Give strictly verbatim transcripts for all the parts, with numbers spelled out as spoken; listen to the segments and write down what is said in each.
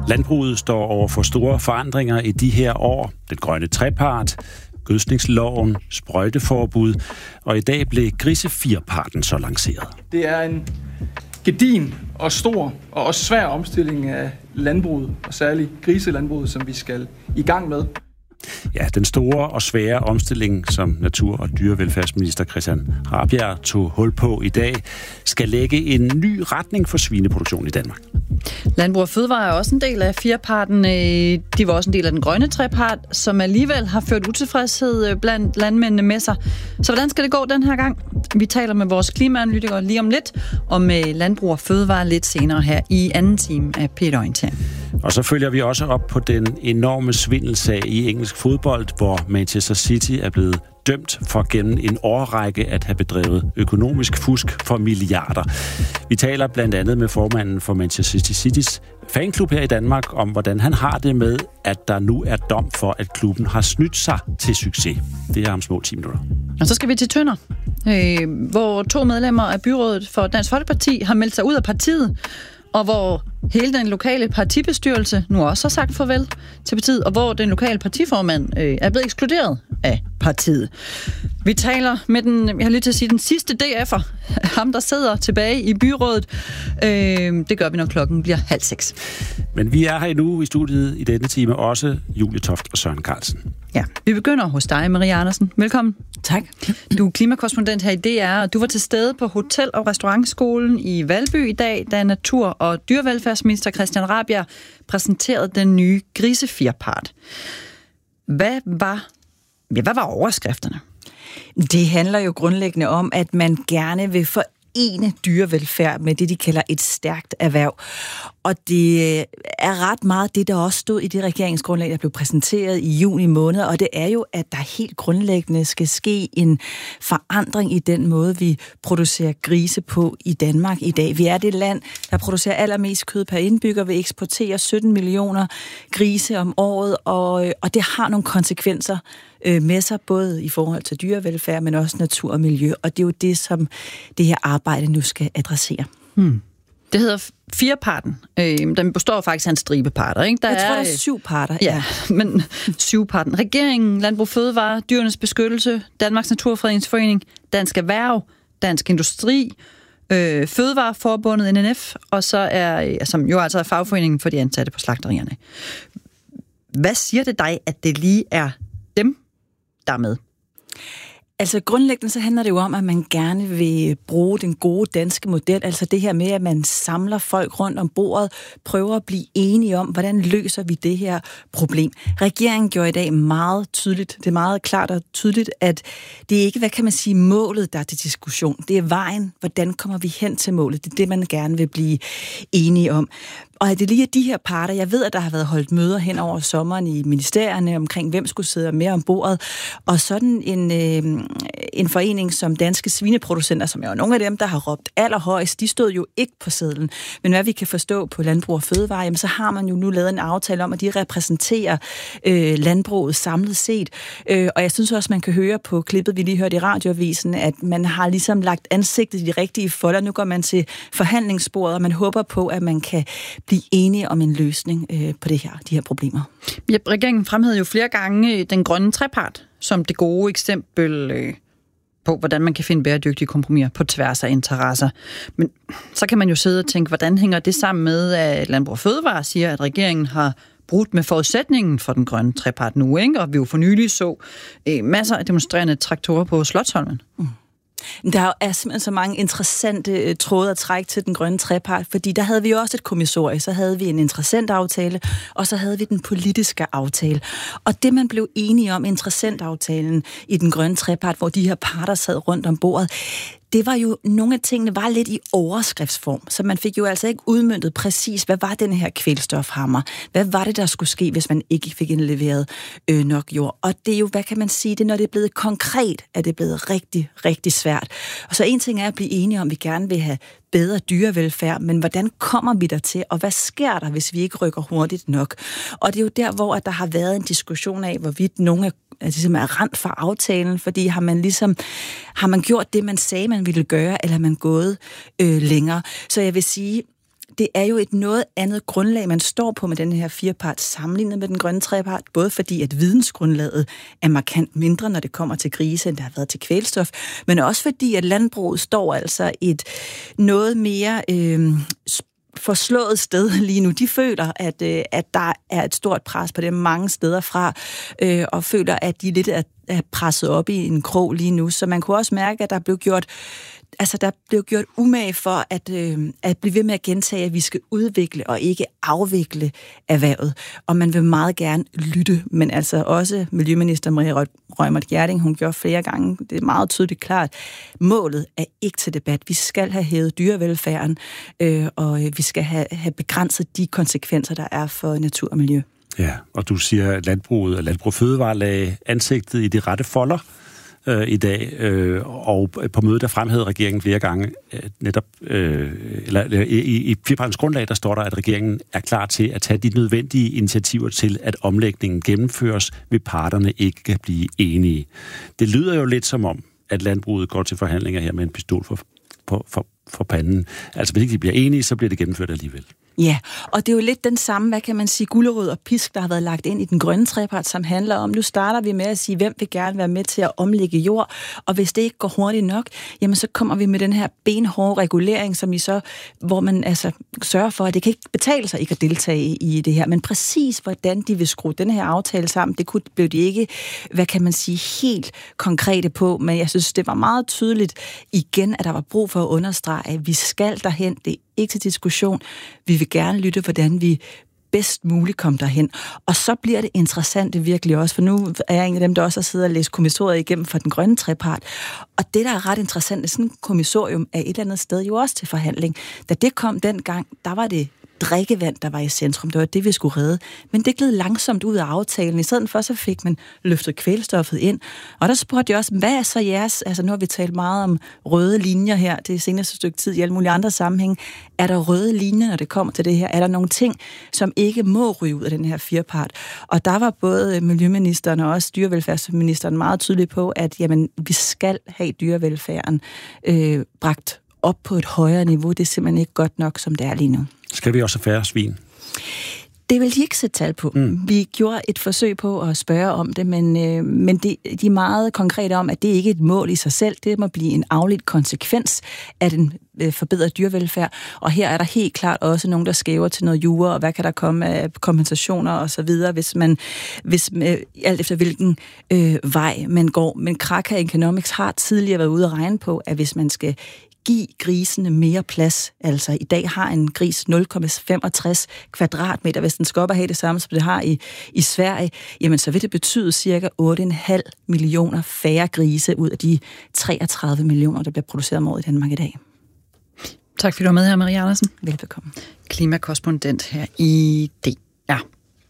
Landbruget står over for store forandringer i de her år. Den grønne trepart, gødsningsloven, sprøjteforbud, og i dag blev grisefirparten så lanceret. Det er en gedigen og stor og også svær omstilling af landbruget, og særligt griselandbruget, som vi skal i gang med. Ja, den store og svære omstilling, som natur- og dyrevelfærdsminister Christian Rabjerg tog hul på i dag, skal lægge en ny retning for svineproduktion i Danmark. Landbrug og Fødevare er også en del af fireparten. De var også en del af den grønne trepart, som alligevel har ført utilfredshed blandt landmændene med sig. Så hvordan skal det gå den her gang? Vi taler med vores klimaanalytikere lige om lidt, og med Landbrug og Fødevare lidt senere her i anden time af P et Orientering. Og så følger vi også op på den enorme svindelsag i engelsk fodbold, hvor Manchester City er blevet dømt for gennem en årrække at have bedrevet økonomisk fusk for milliarder. Vi taler blandt andet med formanden for Manchester Citys fanklub her i Danmark om, hvordan han har det med, at der nu er dom for, at klubben har snydt sig til succes. Det er om små ti minutter. Og så skal vi til Tønder, øh, hvor to medlemmer af byrådet for Dansk Folkeparti har meldt sig ud af partiet, og hvor hele den lokale partibestyrelse nu også har sagt farvel til partiet, og hvor den lokale partiformand øh, er blevet ekskluderet af partiet. Vi taler med den, jeg har lyst til at sige, den sidste D F'er, ham der sidder tilbage i byrådet. Øh, det gør vi, når klokken bliver halv seks. Men vi er her nu i studiet i denne time også Julie Toft og Søren Carlsen. Ja, vi begynder hos dig, Marie Andersen. Velkommen. Tak. Du er klimakorrespondent her i D R, og du var til stede på Hotel- og Restaurantskolen i Valby i dag, da natur- og dyrevelfærdsminister Christian Rabjerg præsenterede den nye grisefirpart. Hvad var, ja, hvad var overskrifterne? Det handler jo grundlæggende om, at man gerne vil forene dyrevelfærd med det, de kalder et stærkt erhverv. Og det er ret meget det, der også stod i det regeringsgrundlag, der blev præsenteret i juni måned, og det er jo, at der helt grundlæggende skal ske en forandring i den måde, vi producerer grise på i Danmark i dag. Vi er det land, der producerer allermest kød per indbygger. Vi eksporterer sytten millioner grise om året, og, og det har nogle konsekvenser med sig, både i forhold til dyrevelfærd, men også natur og miljø, og det er jo det, som det her arbejde nu skal adressere. Hmm. Det hedder fireparten. Øh, den består faktisk af en stribe parter, ikke? Der Jeg tror, er, der er syv parter. Ja, ja, men syv parten. Regeringen, Landbrug Fødevare, Dyrenes Beskyttelse, Danmarks Naturfredningsforening, Dansk Erhverv, Dansk Industri, øh, Fødevareforbundet, N N F, og så er, som jo altså er fagforeningen for de ansatte på slagterierne. Hvad siger det dig, at det lige er dem, der er med? Altså grundlæggende så handler det jo om, at man gerne vil bruge den gode danske model, altså det her med, at man samler folk rundt om bordet, prøver at blive enige om, hvordan løser vi det her problem. Regeringen gjorde i dag meget tydeligt, det er meget klart og tydeligt, at det er ikke, hvad kan man sige, målet, der er til diskussion. Det er vejen, hvordan kommer vi hen til målet. Det er det, man gerne vil blive enige om. Og det lige er de her parter, jeg ved, at der har været holdt møder hen over sommeren i ministerierne omkring, hvem skulle sidde mere om bordet, og sådan en, øh, en forening som Danske Svineproducenter, som er jo nogle af dem, der har råbt allerhøjst, de stod jo ikke på sedlen. Men hvad vi kan forstå på Landbrug og Fødevare, jamen, så har man jo nu lavet en aftale om, at de repræsenterer øh, landbruget samlet set. Øh, og jeg synes også, man kan høre på klippet, vi lige hørte i radioavisen, at man har ligesom lagt ansigtet i de rigtige folder. Nu går man til forhandlingsbordet, og man håber på, at man kan blive enige om en løsning øh, på det her, de her problemer. Ja, regeringen fremhævede jo flere gange den grønne trepart som det gode eksempel øh, på, hvordan man kan finde bæredygtige kompromiser på tværs af interesser. Men så kan man jo sidde og tænke, hvordan hænger det sammen med, at Landbrug og Fødevare siger, at regeringen har brudt med forudsætningen for den grønne trepart nu, ikke? Og vi jo for nylig så øh, masser af demonstrerende traktorer på Slotsholmen. Mm. Der er simpelthen så mange interessante tråde at trække til den grønne trepart, fordi der havde vi jo også et kommissorie, så havde vi en interessentaftale, og så havde vi den politiske aftale. Og det, man blev enige om, interessentaftalen i den grønne trepart, hvor de her parter sad rundt om bordet, det var jo, nogle af tingene var lidt i overskriftsform, så man fik jo altså ikke udmøntet præcis, hvad var den her kvælstofhammer? Hvad var det, der skulle ske, hvis man ikke fik indleveret øh, nok jord? Og det er jo, hvad kan man sige, det er, når det er blevet konkret, at det er blevet rigtig, rigtig svært. Og så en ting er at blive enige om, at vi gerne vil have bedre dyrevelfærd, men hvordan kommer vi der til, og hvad sker der, hvis vi ikke rykker hurtigt nok? Og det er jo der, hvor at der har været en diskussion af, hvorvidt nogle af altså, er rendt fra aftalen, fordi har man ligesom har man gjort det, man sagde, man ville gøre, eller har man gået øh, længere? Så jeg vil sige, det er jo et noget andet grundlag, man står på med den her firepart, sammenlignet med den grønne trepart, både fordi, at vidensgrundlaget er markant mindre, når det kommer til grise, end der har været til kvælstof, men også fordi, at landbruget står altså et noget mere øh, forslået sted lige nu. De føler, at, øh, at der er et stort pres på dem mange steder fra, øh, og føler, at de lidt er, er presset op i en krog lige nu. Så man kunne også mærke, at der blev gjort Altså, der blev gjort umage for at, øh, at blive ved med at gentage, at vi skal udvikle og ikke afvikle erhvervet. Og man vil meget gerne lytte, men altså også Miljøminister Maria Reumert Gjerding, hun gjorde flere gange, det er meget tydeligt klart, målet er ikke til debat. Vi skal have hævet dyrevelfærden, øh, og vi skal have, have begrænset de konsekvenser, der er for natur og miljø. Ja, og du siger, at landbruget og Landbrug Fødevare lagde ansigtet i de rette folder i dag, øh, og på mødet der fremhævede regeringen flere gange, øh, netop, øh, eller i, i firepartens grundlag, der står der, at regeringen er klar til at tage de nødvendige initiativer til, at omlægningen gennemføres, vil parterne ikke kan blive enige. Det lyder jo lidt som om, at landbruget går til forhandlinger her med en pistol for, for, for, for panden. Altså, hvis ikke de bliver enige, så bliver det gennemført alligevel. Ja, og det er jo lidt den samme, hvad kan man sige, gulerod og pisk, der har været lagt ind i den grønne trepart, som handler om, nu starter vi med at sige, hvem vil gerne være med til at omlægge jord, og hvis det ikke går hurtigt nok, jamen så kommer vi med den her benhårde regulering, som I så, hvor man altså sørger for, at det kan ikke betale sig ikke at deltage i det her, men præcis hvordan de vil skrue den her aftale sammen, det kunne blev de ikke, hvad kan man sige, helt konkrete på, men jeg synes, det var meget tydeligt igen, at der var brug for at understrege, at vi skal derhen, det ikke til diskussion. Vi vil gerne lytte, hvordan vi bedst muligt kommer derhen. Og så bliver det interessant det virkelig også, for nu er jeg en af dem, der også har siddet og læst kommissoriet igennem for den grønne trepart. Og det, der er ret interessant, er sådan et kommissorium er et eller andet sted jo også til forhandling. Da det kom dengang, der var det drikkevand, der var i centrum. Det var det, vi skulle redde. Men det gled langsomt ud af aftalen. I stedet for, så fik man løftet kvælstoffet ind. Og der spurgte jeg også, hvad er så jeres, altså nu har vi talt meget om røde linjer her, det seneste stykke tid i alle mulige andre sammenhæng. Er der røde linjer, når det kommer til det her? Er der nogle ting, som ikke må ryge ud af den her firepart? Og der var både miljøministeren og også dyrevelfærdsministeren meget tydelige på, at jamen, vi skal have dyrevelfærden øh, bragt op på et højere niveau. Det er simpelthen ikke godt nok, som det er lige nu. Skal vi også have færre svin? Det vil de ikke sætte tal på. Mm. Vi gjorde et forsøg på at spørge om det, men, øh, men det, de er meget konkrete om, at det ikke er et mål i sig selv. Det må blive en afledt konsekvens af den øh, forbedrede dyrevelfærd. Og her er der helt klart også nogen, der skæver til noget jura, og hvad kan der komme af kompensationer og så videre, hvis man, hvis, øh, alt efter hvilken øh, vej man går. Men Kraka Economics har tidligere været ude at regne på, at hvis man skal give grisene mere plads. Altså, i dag har en gris nul komma femogtres kvadratmeter. Hvis den skal op og have det samme, som det har i, i Sverige, jamen så vil det betyde cirka otte komma fem millioner færre grise ud af de treogtredive millioner, der bliver produceret om året i Danmark i dag. Tak fordi du var med her, Maria Andersen. Velbekomme. Klimakorrespondent her i D R.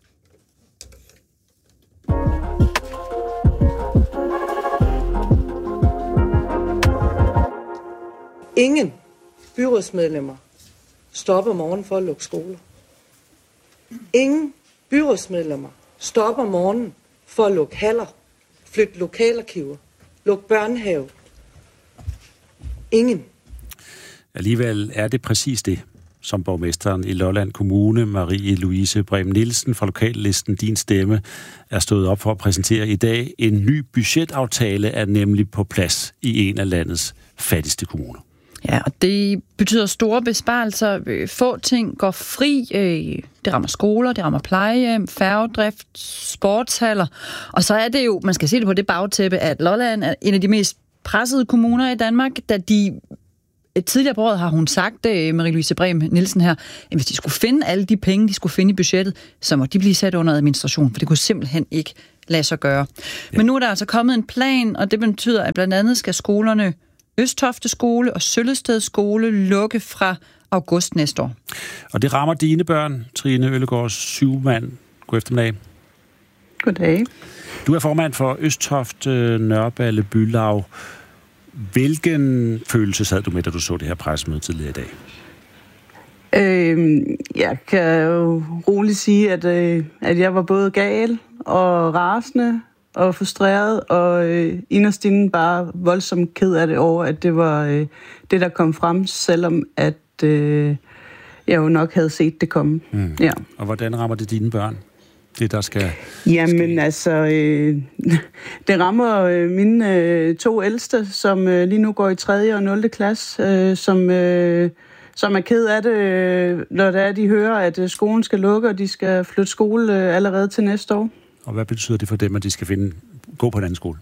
Ingen byrådsmedlemmer stopper morgenen for at lukke skoler. Ingen byrådsmedlemmer stopper morgenen for at lukke haller, flytte lokalarkiver, lukke børnehave. Ingen. Alligevel er det præcis det, som borgmesteren i Lolland Kommune, Marie-Louise Brehm Nielsen fra lokallisten Din Stemme, er stået op for at præsentere i dag. En ny budgetaftale er nemlig på plads i en af landets fattigste kommuner. Ja, og det betyder store besparelser. Få ting går fri. Det rammer skoler, det rammer plejehjem, færgedrift, sportshaller. Og så er det jo, man skal se det på det bagtæppe, at Lolland er en af de mest pressede kommuner i Danmark, da de tidligere på året har hun sagt, Marie-Louise Brehm Nielsen her, at hvis de skulle finde alle de penge, de skulle finde i budgettet, så må de blive sat under administration, for det kunne simpelthen ikke lade sig gøre. Ja. Men nu er der altså kommet en plan, og det betyder, at blandt andet skal skolerne Østofte Skole og Søllested Skole lukke fra august næste år. Og det rammer dine børn, Trine Øllegaard Syvmand. God eftermiddag. Goddag. Du er formand for Østofte Nørreballe Bylav. Hvilken følelse sad du med, da du så det her pressemøde tidligere i dag? Øhm, jeg kan jo roligt sige, at, øh, at jeg var både gal og rasende og frustreret, og øh, inderst inden bare voldsomt ked af det over, at det var øh, det, der kom frem, selvom at øh, jeg jo nok havde set det komme. Mm. Ja. Og hvordan rammer det dine børn? Det, der skal... Jamen altså, øh, det rammer øh, mine øh, to ældste, som øh, lige nu går i tredje og nul klasse, øh, som, øh, som er ked af det, øh, når det er, de hører, at øh, skolen skal lukke, og de skal flytte skole øh, allerede til næste år. Og hvad betyder det for dem, at de skal finde, gå på en anden skole?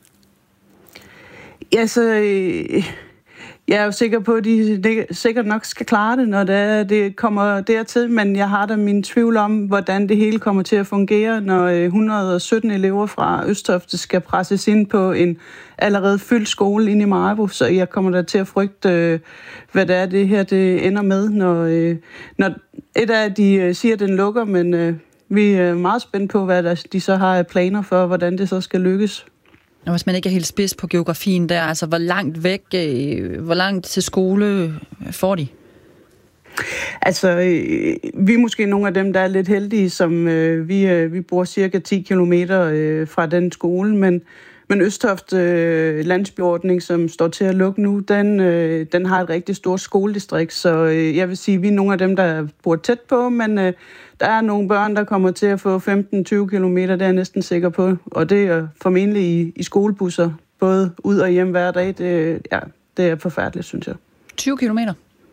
Ja, så... Øh, Jeg er jo sikker på, at de, de sikkert nok skal klare det, når det, det kommer dertil, men jeg har da min tvivl om, hvordan det hele kommer til at fungere, når et hundrede og sytten elever fra Østofte skal presses ind på en allerede fyldt skole inde i Maribo, så jeg kommer da til at frygte, hvad det er, det her det ender med, når, når et af de siger, at den lukker, men vi er meget spændt på, hvad de så har af planer for, hvordan det så skal lykkes. Og hvis man ikke er helt spids på geografien der, altså hvor langt væk, hvor langt til skole får de? Altså, øh, vi er måske nogle af dem, der er lidt heldige, som øh, vi, øh, vi bor cirka ti kilometer øh, fra den skole, men, men Østoft øh, landsbyordning, som står til at lukke nu, den, øh, den har et rigtig stort skoledistrikt, så øh, jeg vil sige, at vi er nogle af dem, der bor tæt på, men øh, der er nogle børn, der kommer til at få femten til tyve kilometer, det er jeg næsten sikker på, og det er formentlig i, i skolebusser, både ud og hjem hver dag, det, ja, det er forfærdeligt, synes jeg. tyve kilometer?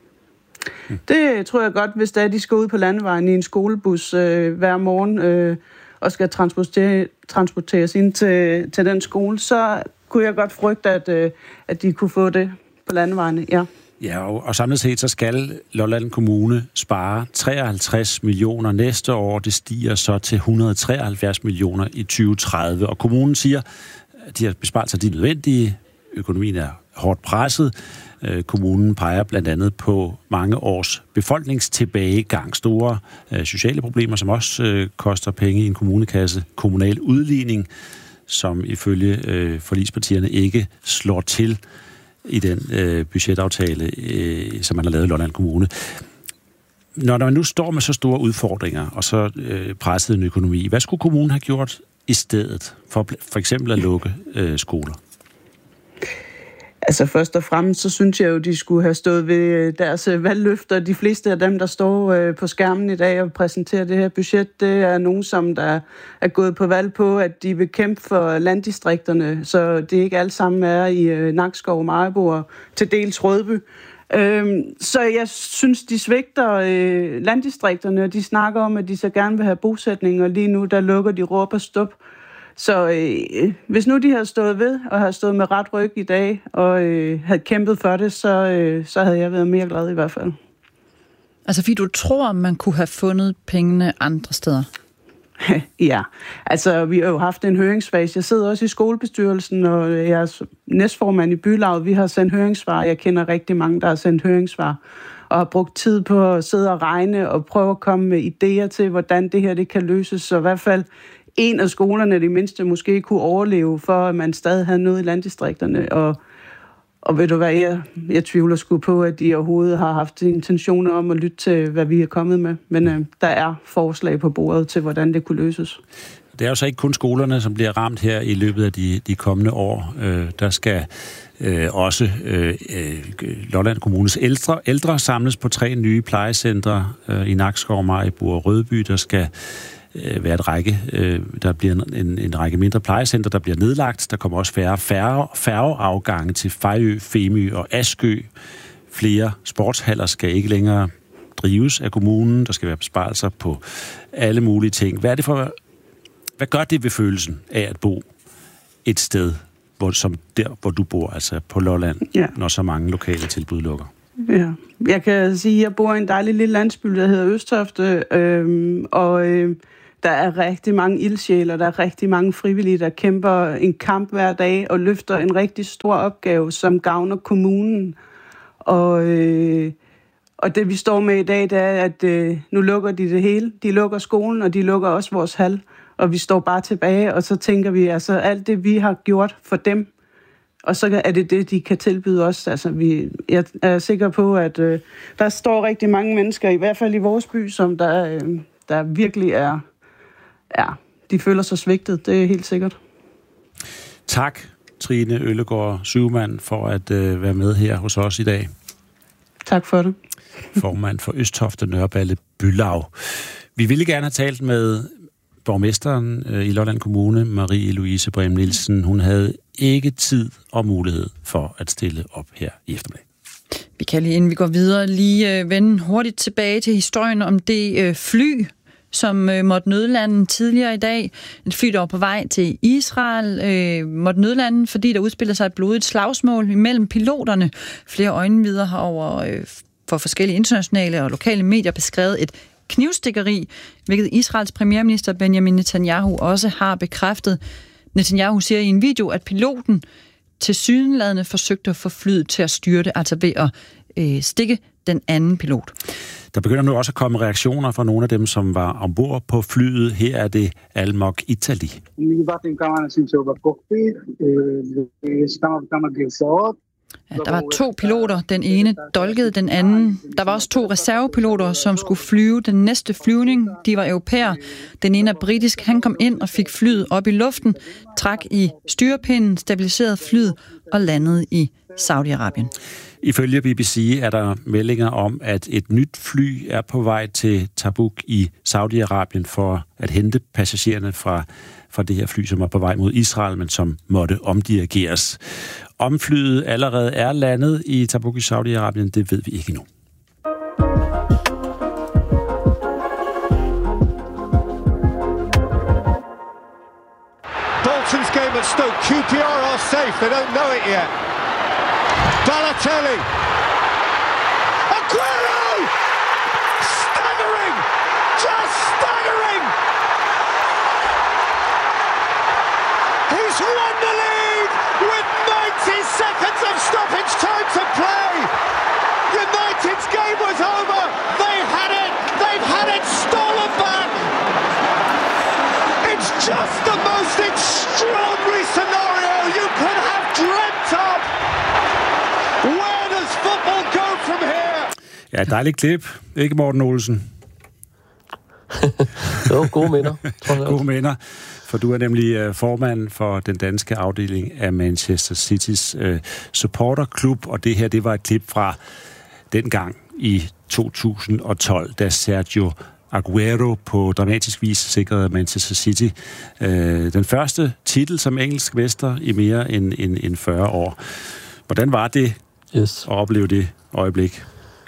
Det tror jeg godt, hvis det er, de skal ud på landevejen i en skolebus øh, hver morgen øh, og skal transportere, transporteres ind til, til den skole, så kunne jeg godt frygte, at, øh, at de kunne få det på landevejene, ja. Ja, og, og samlet set så skal Lolland Kommune spare treoghalvtreds millioner næste år. Det stiger så til et hundrede og treoghalvfjerds millioner i tyve tredive. Og kommunen siger, at de her besparelser de er nødvendige. Økonomien er hårdt presset. Kommunen peger blandt andet på mange års befolkningstilbagegang, store øh, sociale problemer, som også øh, koster penge i en kommunekasse, kommunal udligning, som ifølge øh, forligspartierne ikke slår til i den øh, budgetaftale, øh, som man har lavet i Lolland Kommune. Når man nu står med så store udfordringer, og så øh, presset en økonomi, hvad skulle kommunen have gjort i stedet for for eksempel at lukke øh, skoler? Altså først og fremmest, så synes jeg jo, de skulle have stået ved deres valgløfter. De fleste af dem, der står på skærmen i dag og præsenterer det her budget, det er nogen, som der er gået på valg på, at de vil kæmpe for landdistrikterne, så det ikke alle sammen er i Nakskov, Maribo og til dels Rødby. Så jeg synes, de svigter landdistrikterne, og de snakker om, at de så gerne vil have bosætning, og lige nu, der lukker de råb og stop. Så øh, hvis nu de havde stået ved, og havde stået med ret ryg i dag, og øh, havde kæmpet for det, så, øh, så havde jeg været mere glad i hvert fald. Altså fordi du tror, man kunne have fundet pengene andre steder? Ja, altså vi har jo haft en høringsfase. Jeg sidder også i skolebestyrelsen, og jeg er næstformand i bylaget. Vi har sendt høringssvar. Jeg kender rigtig mange, der har sendt høringssvar, og har brugt tid på at sidde og regne og prøve at komme med idéer til, hvordan det her det kan løses. Så i hvert fald en af skolerne, det mindste, måske kunne overleve, for at man stadig havde noget i landdistrikterne. Og, og ved du hvad, jeg, jeg tvivler sgu på, at de overhovedet har haft intentioner om at lytte til, hvad vi er kommet med. Men øh, der er forslag på bordet til, hvordan det kunne løses. Det er jo så ikke kun skolerne, som bliver ramt her i løbet af de, de kommende år. Øh, der skal øh, også øh, Lolland Kommunes ældre, ældre samles på tre nye plejecentre øh, i Nakskov, Maribo og Rødby. Der skal være et række, der bliver en, en række mindre plejecenter, der bliver nedlagt. Der kommer også færre, færre færgeafgange til Fejø, Femø og Askø. Flere sportshaller skal ikke længere drives af kommunen. Der skal være besparelser på alle mulige ting. Hvad er det for, hvad gør det ved følelsen af at bo et sted, hvor, som der, hvor du bor, altså på Lolland, ja, når så mange lokale tilbud lukker? Ja, jeg kan sige, at jeg bor i en dejlig lille landsby, der hedder Østofte, øhm, og øh, der er rigtig mange ildsjæler, der er rigtig mange frivillige, der kæmper en kamp hver dag og løfter en rigtig stor opgave, som gavner kommunen. Og, øh, og det vi står med i dag, det er, at øh, nu lukker de det hele. De lukker skolen, og de lukker også vores hal, og vi står bare tilbage, og så tænker vi, altså alt det, vi har gjort for dem, og så er det det, de kan tilbyde os. Altså, vi, jeg er sikker på, at øh, der står rigtig mange mennesker, i hvert fald i vores by, som der, øh, der virkelig er, ja, de føler sig svigtet. Det er helt sikkert. Tak, Trine Øllegaard Syvmand, for at øh, være med her hos os i dag. Tak for det. formand for Østofte Nørreballe Bylav. Vi ville gerne have talt med borgmesteren i Lolland Kommune, Marie-Louise Brehm Nielsen. Hun havde ikke tid og mulighed for at stille op her i eftermiddag. Vi kan lige, inden vi går videre, lige vende hurtigt tilbage til historien om det fly, som måtte nødlande tidligere i dag. Et fly, der var på vej til Israel, øh, måtte nødlande, fordi der udspillede sig et blodigt slagsmål imellem piloterne. Flere øjenvidner har over øh, for forskellige internationale og lokale medier beskrevet et knivstikkeri, hvilket Israels premierminister Benjamin Netanyahu også har bekræftet. Netanyahu siger i en video, at piloten tilsyneladende forsøgte at få flyet til at styrte, altså ved at øh, stikke den anden pilot. Der begynder nu også at komme reaktioner fra nogle af dem, som var ombord på flyet. Her er det Almog Itali. Ja, der var to piloter. Den ene dolkede den anden. Der var også to reservepiloter, som skulle flyve den næste flyvning. De var europæer. Den ene er britisk. Han kom ind og fik flyet op i luften, trak i styrepinden, stabiliserede flyet og landede i Saudi-Arabien. Ifølge B B C er der meldinger om, at et nyt fly er på vej til Tabuk i Saudi-Arabien for at hente passagererne fra, fra det her fly, som er på vej mod Israel, men som måtte omdirigeres. Om flyet allerede er landet i Tabuk i Saudi-Arabien, det ved vi ikke endnu. Dalton's game at Stoke. Q P R are safe. They don't know it yet. Balotelli. Aguero! Staggering! Just staggering! He's won the league with ninety seconds of stoppage time to play. United's game was over. They had it. They've had it stolen back. It's just the most extraordinary scenario you could have dreamt of. Where does football go from here? Ja, dejligt klip. Ikke Morten Olsen? Jo, gode minder. Gode minder, for du er nemlig formand for den danske afdeling af Manchester Citys uh, supporterklub, og det her, det var et klip fra dengang i to tusind og tolv, da Sergio Aguero på dramatisk vis sikrede Manchester City uh, den første titel som engelsk mester i mere end, end, end fyrre år. Hvordan var det yes. at opleve det øjeblik?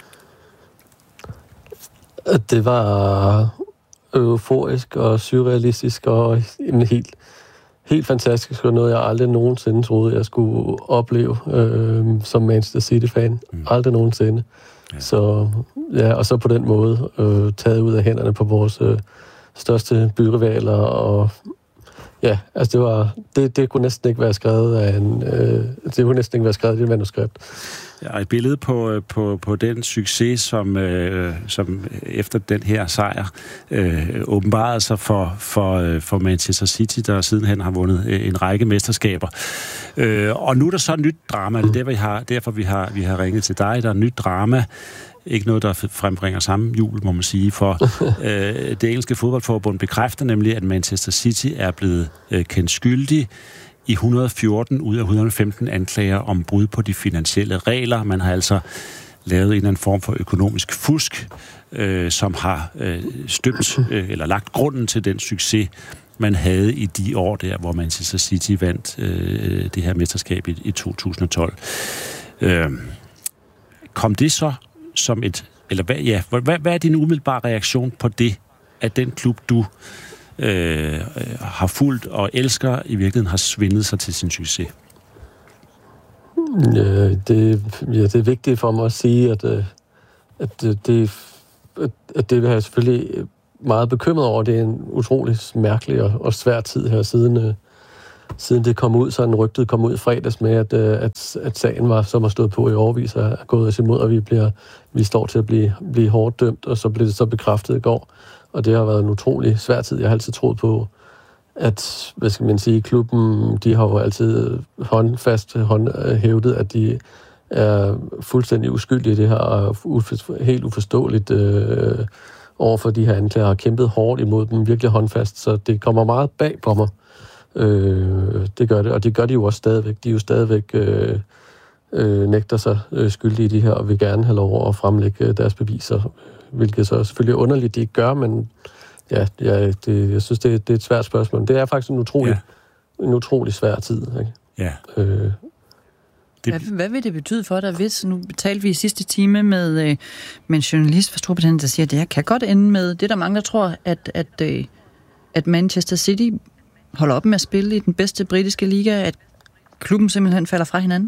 Det var euforisk og surrealistisk og en helt, helt fantastisk, og noget, jeg aldrig nogensinde troede, jeg skulle opleve øh, som Manchester City-fan. Mm. Aldrig nogensinde. Ja. Så, ja, og så på den måde øh, taget ud af hænderne på vores øh, største byrivaler, og ja, altså det var, det, det kunne næsten ikke være skrevet af en, øh, det kunne næsten ikke være skrevet i et manuskript. Ja, et billede på, på, på den succes, som, øh, som efter den her sejr øh, åbenbarede sig for, for, for Manchester City, der sidenhen har vundet en række mesterskaber. Øh, og nu er der så et nyt drama, det er derfor, vi har, derfor vi har, vi har ringet til dig. Der er et nyt drama. Ikke noget, der frembringer samme jul, må man sige, for øh, det engelske fodboldforbund bekræfter nemlig, at Manchester City er blevet øh, kendt skyldig i et hundrede og fjorten ud af et hundrede og femten anklager om brud på de finansielle regler. Man har altså lavet en eller anden form for økonomisk fusk, øh, som har øh, støbt øh, eller lagt grunden til den succes, man havde i de år der, hvor Manchester City vandt øh, det her mesterskab i, i to tusind og tolv. Øh, kom det så som et, eller hvad, ja, hvad, hvad er din umiddelbare reaktion på det, at den klub, du øh, har fulgt og elsker, i virkeligheden har svindet sig til sin succes? Ja, det, ja, det er vigtigt for mig at sige, at, at, det, at, at det vil jeg selvfølgelig meget bekymret over. Det er en utrolig mærkelig og, og svær tid her, siden, siden det kom ud, så en rygtet kom ud i fredags med, at, at, at sagen var, som har stået på i årevis, er gået os imod, og vi, bliver, vi står til at blive, blive hårdt dømt, og så blev det så bekræftet i går. Og det har været en utrolig svær tid. Jeg har altid troet på, at, hvad skal man sige, klubben, de har jo altid håndfast håndhævdet, at de er fuldstændig uskyldige i det her, og helt uforståeligt øh, overfor de her anklager, har kæmpet hårdt imod dem, virkelig håndfast, så det kommer meget bag på mig. Øh, det gør det, og det gør de jo også stadigvæk. De er jo stadigvæk øh, øh, nægter sig øh, skyldige i de her, og vil gerne have lov at fremlægge deres beviser, hvilket så selvfølgelig er underligt, de ikke gør, men ja, ja det, jeg synes, det, det er et svært spørgsmål. Det er faktisk en utrolig, ja. en utrolig svær tid. Ikke? Ja. Øh, Det... Hvad, hvad vil det betyde for dig, hvis nu talte vi i sidste time med, øh, med en journalist fra Storbritannien, der siger, at det her kan godt ende med, det er der mange, der tror, at, at, øh, at Manchester City holder op med at spille i den bedste britiske liga, at klubben simpelthen falder fra hinanden?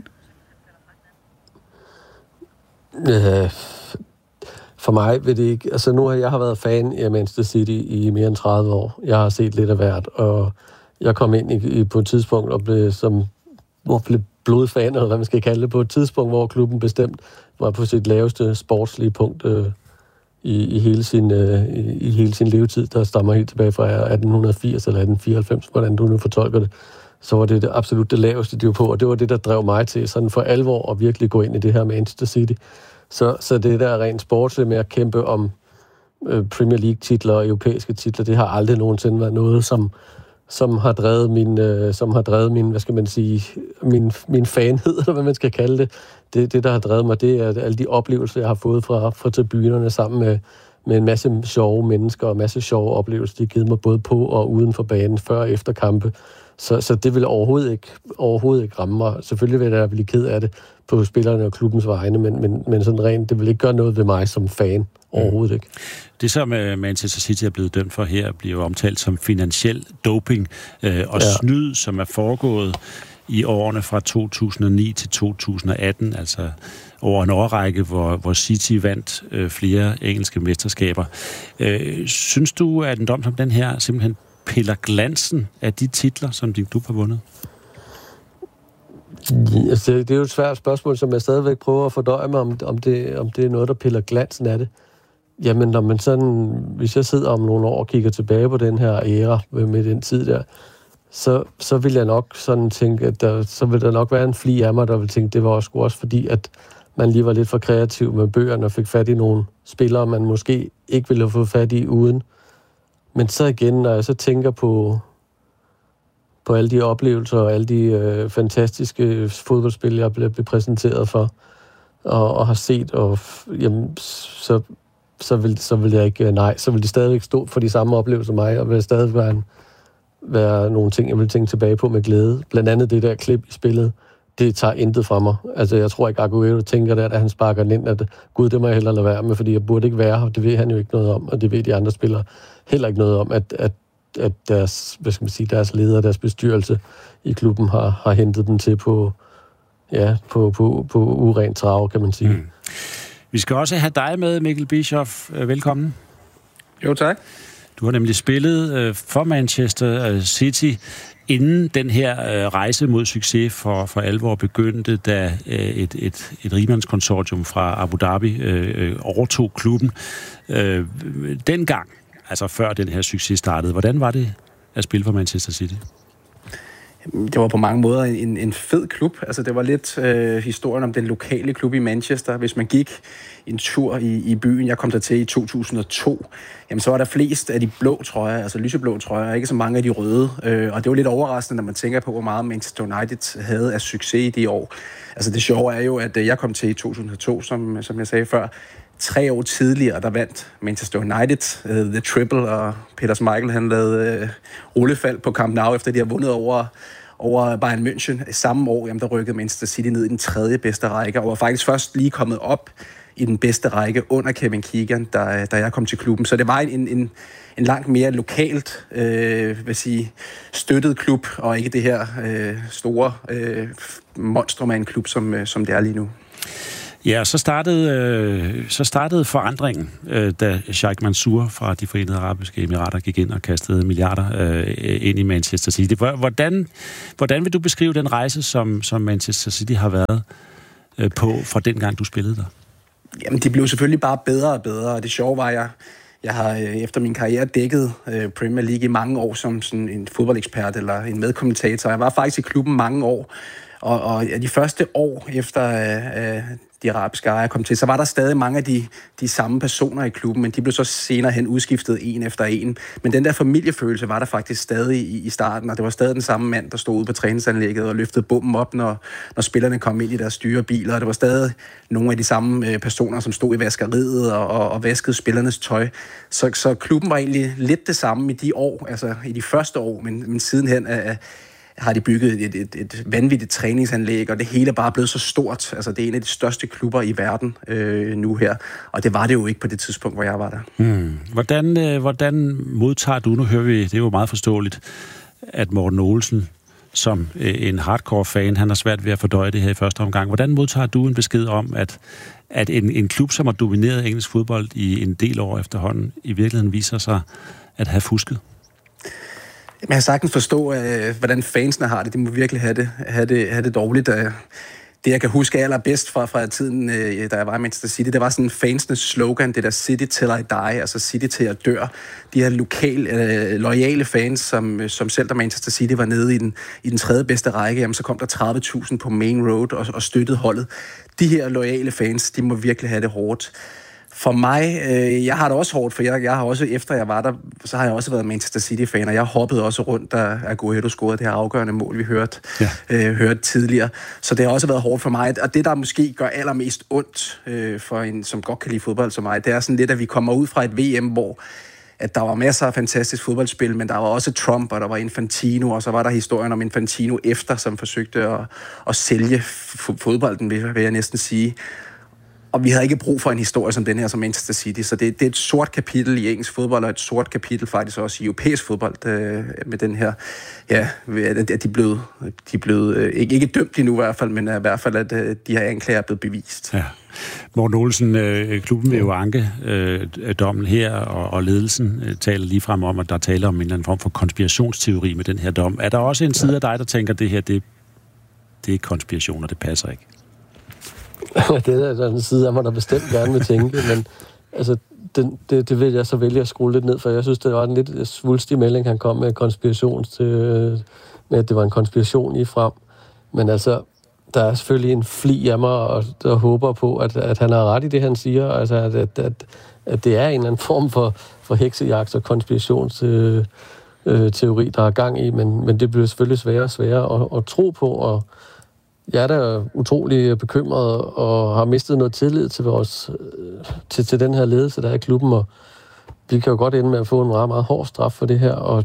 Øh, for mig vil det ikke... Altså nu har jeg har været fan af Manchester City i mere end tredive år. Jeg har set lidt af hvert, og jeg kom ind i, i på et tidspunkt og blev som... Hvor blev blodfan, eller hvad man skal kalde det, på et tidspunkt, hvor klubben bestemt var på sit laveste sportslige punkt øh, i, i, hele sin, øh, i, i hele sin levetid, der stammer helt tilbage fra atten firs eller atten fireoghalvfems, hvordan du nu fortolker det, så var det, det absolut det laveste, de var på, og det var det, der drev mig til sådan for alvor at virkelig gå ind i det her Manchester City. Så, så det der rent sportsligt med at kæmpe om øh, Premier League-titler og europæiske titler, det har aldrig nogensinde været noget, som som har drevet min, øh, som har drevet min, hvad skal man sige, min, min fanhed, eller hvad man skal kalde det. det. Det, der har drevet mig, det er alle de oplevelser, jeg har fået fra, fra tribunerne sammen med, med en masse sjove mennesker og en masse sjove oplevelser, de har givet mig både på og uden for banen, før og efter kampe. Så, så det vil overhovedet ikke, overhovedet ikke ramme mig. Selvfølgelig vil jeg blive ked af det på spillerne og klubbens vegne, men, men, men sådan rent, det vil ikke gøre noget ved mig som fan. Overhovedet ikke. Det, som Manchester City er blevet dømt for her, bliver jo omtalt som finansiel doping øh, og ja. snyd, som er foregået i årene fra to tusind og ni til to tusind og atten, altså over en årrække, hvor, hvor City vandt øh, flere engelske mesterskaber. Øh, synes du, at en dom som den her simpelthen piller glansen af de titler, som din klub har vundet? Ja, altså, det er jo et svært spørgsmål, som jeg stadigvæk prøver at fordøje mig, om, om, det, om det er noget, der piller glansen af det. Jamen, når man sådan, hvis jeg sidder om nogle år og kigger tilbage på den her æra med den tid der, så, så vil jeg nok sådan tænke, at der, så vil der nok være en fli af mig, der vil tænke, det var også, også fordi, at man lige var lidt for kreativ med bøgerne og fik fat i nogle spillere, man måske ikke ville have fået fat i uden. Men så igen, når jeg så tænker på, på alle de oplevelser og alle de øh, fantastiske fodboldspil, jeg blev, blev præsenteret for og, og har set, og jamen, så så vil, så vil jeg ikke, nej, så vil de stadigvæk stå for de samme oplevelser som mig, og vil stadig være, en, være nogle ting, jeg vil tænke tilbage på med glæde. Blandt andet det der klip i spillet, det tager intet fra mig. Altså, jeg tror ikke, Aguero tænker der, da han sparker den ind, at gud, det må jeg hellere lade være med, fordi jeg burde ikke være her. Det ved han jo ikke noget om, og det ved de andre spillere heller ikke noget om, at, at, at deres, hvad skal man sige, deres leder, deres bestyrelse i klubben har, har hentet dem til på, ja, på, på, på urent trav, kan man sige. Mm. Vi skal også have dig med, Mikkel Bischoff. Velkommen. Jo, tak. Du har nemlig spillet for Manchester City, inden den her rejse mod succes for, for alvor begyndte, da et, et, et rigsmandskonsortium fra Abu Dhabi øh, overtog klubben. Øh, dengang, altså før den her succes startede, hvordan var det at spille for Manchester City? Det var på mange måder en, en fed klub. Altså, det var lidt øh, historien om den lokale klub i Manchester. Hvis man gik en tur i, i byen, jeg kom der til i to tusind og to, jamen, så var der flest af de blå trøjer, altså lyseblå trøjer, ikke så mange af de røde. Øh, og det var lidt overraskende, når man tænker på, hvor meget Manchester United havde af succes i de år. Altså, det sjove er jo, at jeg kom til i to tusind og to, som, som jeg sagde før. Tre år tidligere, der vandt Manchester United uh, The Triple, og Peter Schmeichel, han lavede uh, rullefald på Camp Nou, efter de har vundet over, over Bayern München. Samme år, jamen, der rykkede Manchester City ned i den tredje bedste række, og var faktisk først lige kommet op i den bedste række under Kevin Keegan, da, da jeg kom til klubben. Så det var en, en, en langt mere lokalt, øh, vil sige, støttet klub, og ikke det her øh, store øh, monstrum af en klub, som, som det er lige nu. Ja, så startede, øh, så startede forandringen, øh, da Sheikh Mansour fra de Forenede Arabiske Emirater gik ind og kastede milliarder øh, ind i Manchester City. Hvordan, hvordan vil du beskrive den rejse, som, som Manchester City har været øh, på fra den gang, du spillede der? Jamen, de blev selvfølgelig bare bedre og bedre, og det sjove var, jeg, jeg har øh, efter min karriere dækket øh, Premier League i mange år som sådan en fodboldekspert eller en medkommentator. Jeg var faktisk i klubben mange år, Og, og de første år efter øh, de arabiske ejere kom til, så var der stadig mange af de, de samme personer i klubben, men de blev så senere hen udskiftet en efter en. Men den der familiefølelse var der faktisk stadig i, i starten, og det var stadig den samme mand, der stod ude på træningsanlægget og løftede bomben op, når, når spillerne kom ind i deres dyre biler, og det var stadig nogle af de samme øh, personer, som stod i vaskeriet og, og, og vaskede spillernes tøj. Så, så klubben var egentlig lidt det samme i de år, altså i de første år, men, men sidenhen øh, har de bygget et, et, et vanvittigt træningsanlæg, og det hele er bare blevet så stort. Altså, det er en af de største klubber i verden øh, nu her, og det var det jo ikke på det tidspunkt, hvor jeg var der. Hmm. Hvordan, øh, hvordan modtager du, nu hører vi, det er jo meget forståeligt, at Morten Olsen, som øh, en hardcore-fan, han har svært ved at fordøje det her i første omgang. Hvordan modtager du en besked om, at, at en, en klub, som har domineret engelsk fodbold i en del år efterhånden, i virkeligheden viser sig at have fusket? Jeg har sagtens forstå, øh, hvordan fansene har det. De må virkelig have det, have det, have det dårligt. Det, jeg kan huske allerbedst fra, fra tiden, øh, da jeg var i Manchester City, det var sådan fansenes slogan, det der City till I die, altså City til jeg dør. De her lokale, øh, loyale fans, som, som selv da Manchester City var nede i den, i den tredje bedste række, jamen, så kom der tredive tusind på Main Road og, og støttede holdet. De her loyale fans, de må virkelig have det hårdt. For mig, øh, jeg har det også hårdt, for jeg, jeg har også, efter jeg var der, så har jeg også været Manchester City-fan, og jeg hoppede også rundt, da Agüero scorede det her afgørende mål, vi hørte, ja. øh, hørte tidligere. Så det har også været hårdt for mig, og det, der måske gør allermest ondt øh, for en, som godt kan lide fodbold som mig, det er sådan lidt, at vi kommer ud fra et V M, hvor at der var masser af fantastisk fodboldspil, men der var også Trump, og der var Infantino, og så var der historien om Infantino efter, som forsøgte at, at sælge fodbolden, vil jeg næsten sige. Og vi havde ikke brug for en historie som den her, som Manchester City. Så det, det er et sort kapitel i engelsk fodbold, og et sort kapitel faktisk også i europæisk fodbold øh, med den her. Ja, at de er blevet, de er blevet øh, ikke, ikke dømt endnu i hvert fald, men i hvert fald, at øh, de her anklager er blevet bevist. Ja. Morten Olsen, øh, klubben vil jo anke øh, dommen her, og, og ledelsen øh, taler lige frem om, at der taler om en eller anden form for konspirationsteori med den her dom. Er der også en side af dig, der tænker, at det her, det, det er konspiration, og det passer ikke? Det er der en side af mig, der bestemt gerne vil tænke, men altså, den, det, det vil jeg så vælge at skrue lidt ned, for jeg synes, det var en lidt svulstig melding, han kom med konspirations til, med, at det var en konspiration i frem. Men altså, der er selvfølgelig en fli af mig, der håber på, at, at han har ret i det, han siger, altså, at, at, at, at det er en eller anden form for, for heksejagt og konspirationsteori, øh, der er gang i, men, men det bliver selvfølgelig sværere og sværere at, at tro på, og jeg er da utrolig bekymret og har mistet noget tillid til, vores, til, til den her ledelse, der er i klubben, og vi kan jo godt ende med at få en meget, meget hård straf for det her, og,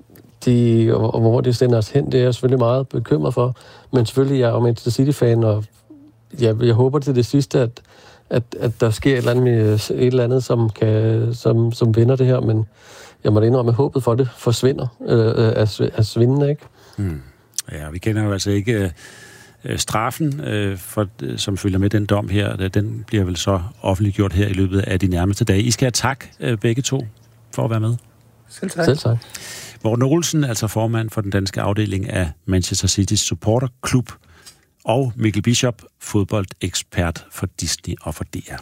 de, og, og hvor det sender os hen, det er jeg selvfølgelig meget bekymret for, men selvfølgelig jeg er jo Manchester City-fan, og jeg, jeg håber til det sidste, at, at, at der sker et eller andet, et eller andet som, kan, som, som vinder det her, men jeg må da indrømme, at håbet for det forsvinder, øh, at, at svinde, ikke? Hmm. Ja, vi kender jo altså ikke straffen, øh, for, som følger med den dom her, den bliver vel så offentliggjort her i løbet af de nærmeste dage. I skal have tak, øh, begge to, for at være med. Selv tak. Selv tak. Morten Olsen, altså formand for den danske afdeling af Manchester City's supporterklub, og Mikkel Bishop, fodboldekspert for Disney og for D R.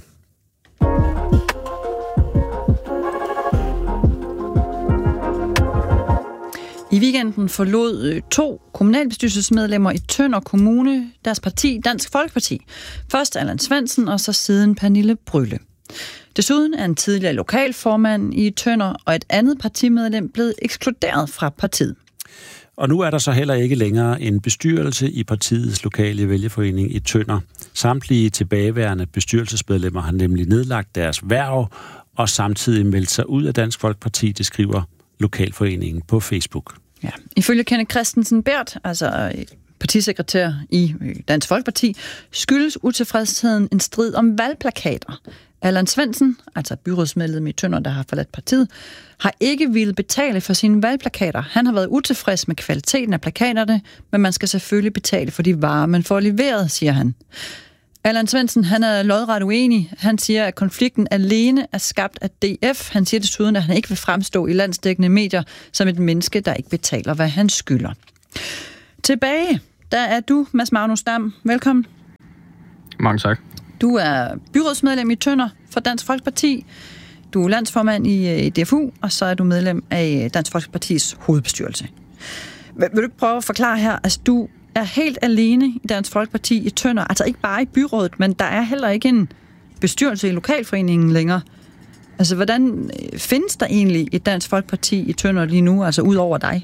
I weekenden forlod to kommunalbestyrelsesmedlemmer i Tønder Kommune deres parti, Dansk Folkeparti. Først Allan Svendsen, og så siden Pernille Brylle. Desuden er en tidligere lokalformand i Tønder og et andet partimedlem blevet ekskluderet fra partiet. Og nu er der så heller ikke længere en bestyrelse i partiets lokale vælgerforening i Tønder. Samtlige tilbageværende bestyrelsesmedlemmer har nemlig nedlagt deres hverv og samtidig meldt sig ud af Dansk Folkeparti, det skriver lokalforeningen på Facebook. Ja. Ifølge Kenneth Christensen Bert, altså partisekretær i Dansk Folkeparti, skyldes utilfredsheden en strid om valgplakater. Allan Svendsen, altså byrådsmedlem i Tønder, der har forladt partiet, har ikke ville betale for sine valgplakater. Han har været utilfreds med kvaliteten af plakaterne, men man skal selvfølgelig betale for de varer, man får leveret, siger han. Allan Svendsen, han er lodret uenig. Han siger, at konflikten alene er skabt af D F. Han siger desuden, at han ikke vil fremstå i landsdækkende medier som et menneske, der ikke betaler, hvad han skylder. Tilbage, der er du, Mads Magnus Dam. Velkommen. Mange tak. Du er byrådsmedlem i Tønder for Dansk Folkeparti. Du er landsformand i D F U, og så er du medlem af Dansk Folkepartis hovedbestyrelse. Vil du ikke prøve at forklare her, altså du er helt alene i Dansk Folkeparti i Tønder. Altså ikke bare i byrådet, men der er heller ikke en bestyrelse i lokalforeningen længere. Altså, hvordan findes der egentlig et Dansk Folkeparti i Tønder lige nu, altså ud over dig?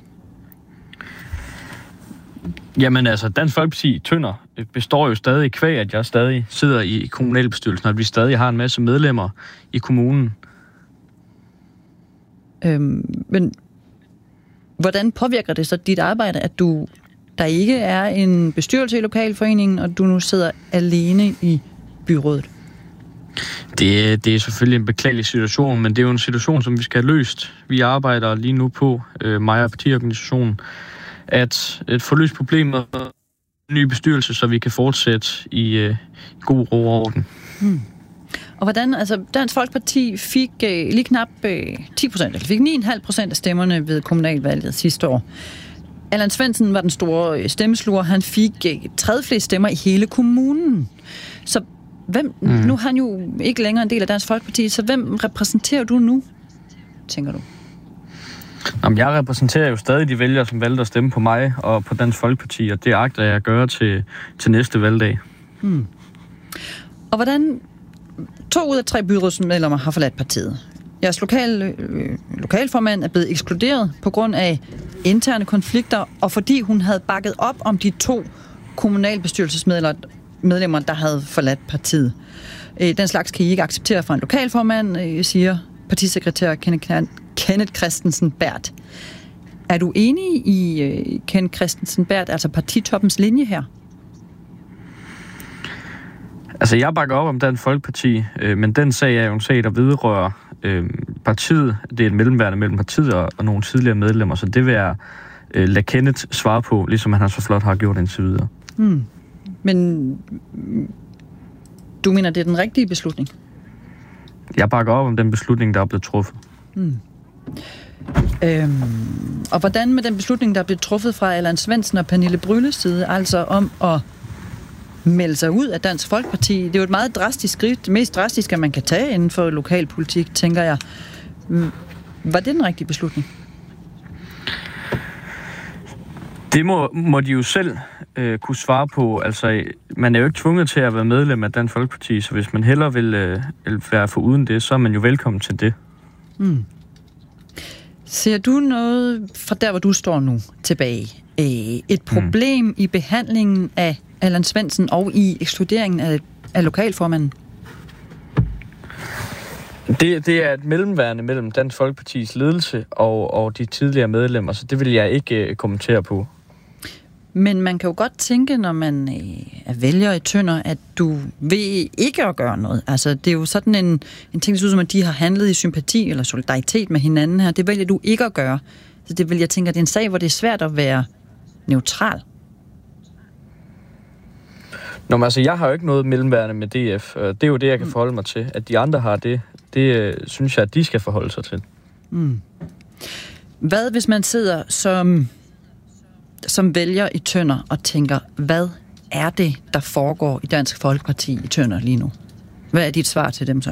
Jamen altså, Dansk Folkeparti i Tønder består jo stadig kvæg, at jeg stadig sidder i kommunalbestyrelsen, og at vi stadig har en masse medlemmer i kommunen. Øhm, men hvordan påvirker det så dit arbejde, at du der ikke er en bestyrelse i lokalforeningen, og du nu sidder alene i byrådet? Det, det er selvfølgelig en beklagelig situation, men det er jo en situation, som vi skal have løst. Vi arbejder lige nu på, øh, mig og partiorganisationen, at, at få løst problemet med en ny bestyrelse, så vi kan fortsætte i øh, god ro og orden. Hmm. Og hvordan, altså Dansk Folkeparti fik øh, lige knap øh, ti procent, eller fik ni komma fem procent af stemmerne ved kommunalvalget sidste år. Allan Svendsen var den store stemmesluger. Han fik øh, tredje flest stemmer i hele kommunen. Så hvem, mm. nu er han jo ikke længere en del af Dansk Folkeparti, så hvem repræsenterer du nu, tænker du? Jamen, jeg repræsenterer jo stadig de vælgere, som valgte at stemme på mig og på Dansk Folkeparti, og det agter jeg at gøre til, til næste valgdag. Hmm. Og hvordan to ud af tre byrådsmedlemmer har forladt partiet? Jeres lokal, øh, lokalformand er blevet ekskluderet på grund af interne konflikter, og fordi hun havde bakket op om de to kommunalbestyrelsesmedlemmer, der havde forladt partiet. Øh, den slags kan I ikke acceptere fra en lokalformand, øh, siger partisekretær Kenneth Christensen Berth. Er du enig i øh, Kenneth Christensen Berth, altså partitoppens linje her? Altså, jeg bakker op om Dansk Folkeparti, øh, men den sag er jo en sag, der vedrører øh, partiet. Det er et mellemværende mellem partiet og, og nogle tidligere medlemmer, så det vil jeg øh, lade Kenneth svare på, ligesom han så flot har gjort indtil videre. Hmm. Men du mener, det er den rigtige beslutning? Jeg bakker op om den beslutning, der er blevet truffet. Hmm. Øhm, og hvordan med den beslutning, der er blevet truffet fra Allan Svendsen og Pernille Brylles side, altså om at melde sig ud af Dansk Folkeparti? Det er jo et meget drastisk skridt, det mest drastiske, man kan tage inden for lokalpolitik, tænker jeg. Var det den rigtige beslutning? Det må, må de jo selv øh, kunne svare på. Altså, man er jo ikke tvunget til at være medlem af Dansk Folkeparti, så hvis man hellere vil, øh, vil være foruden det, så er man jo velkommen til det. Mm. Ser du noget fra der, hvor du står nu, tilbage? Et problem mm. i behandlingen af Allan Svendsen og i ekskluderingen af, af lokalformanden? Det, det er et mellemværende mellem Dansk Folkepartis ledelse og, og de tidligere medlemmer, så det vil jeg ikke uh, kommentere på. Men man kan jo godt tænke, når man øh, er vælger i Tønder, at du vil ikke at gøre noget. Altså, det er jo sådan en, en ting, der synes, at de har handlet i sympati eller solidaritet med hinanden her. Det vælger du ikke at gøre. Så det vil jeg tænke, at det er en sag, hvor det er svært at være neutral. Nå, men altså, jeg har jo ikke noget mellemværende med D F. Det er jo det, jeg kan forholde mig til. At de andre har det, det øh, synes jeg, at de skal forholde sig til. Mm. Hvad hvis man sidder som... som vælger i Tønder og tænker, hvad er det, der foregår i Dansk Folkeparti i Tønder lige nu? Hvad er dit svar til dem så?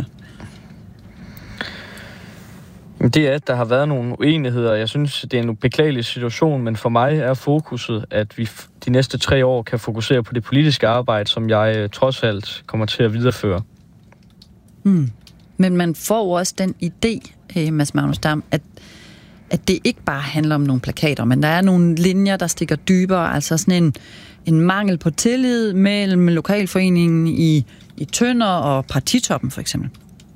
Det er, at der har været nogle uenigheder. Jeg synes, det er en beklagelig situation, men for mig er fokuset, at vi de næste tre år kan fokusere på det politiske arbejde, som jeg trods alt kommer til at videreføre. Mm. Men man får også den idé, Mads Magnus Dam, at at det ikke bare handler om nogle plakater, men der er nogle linjer, der stikker dybere, altså sådan en, en mangel på tillid mellem lokalforeningen i, i Tønder og partitoppen, for eksempel.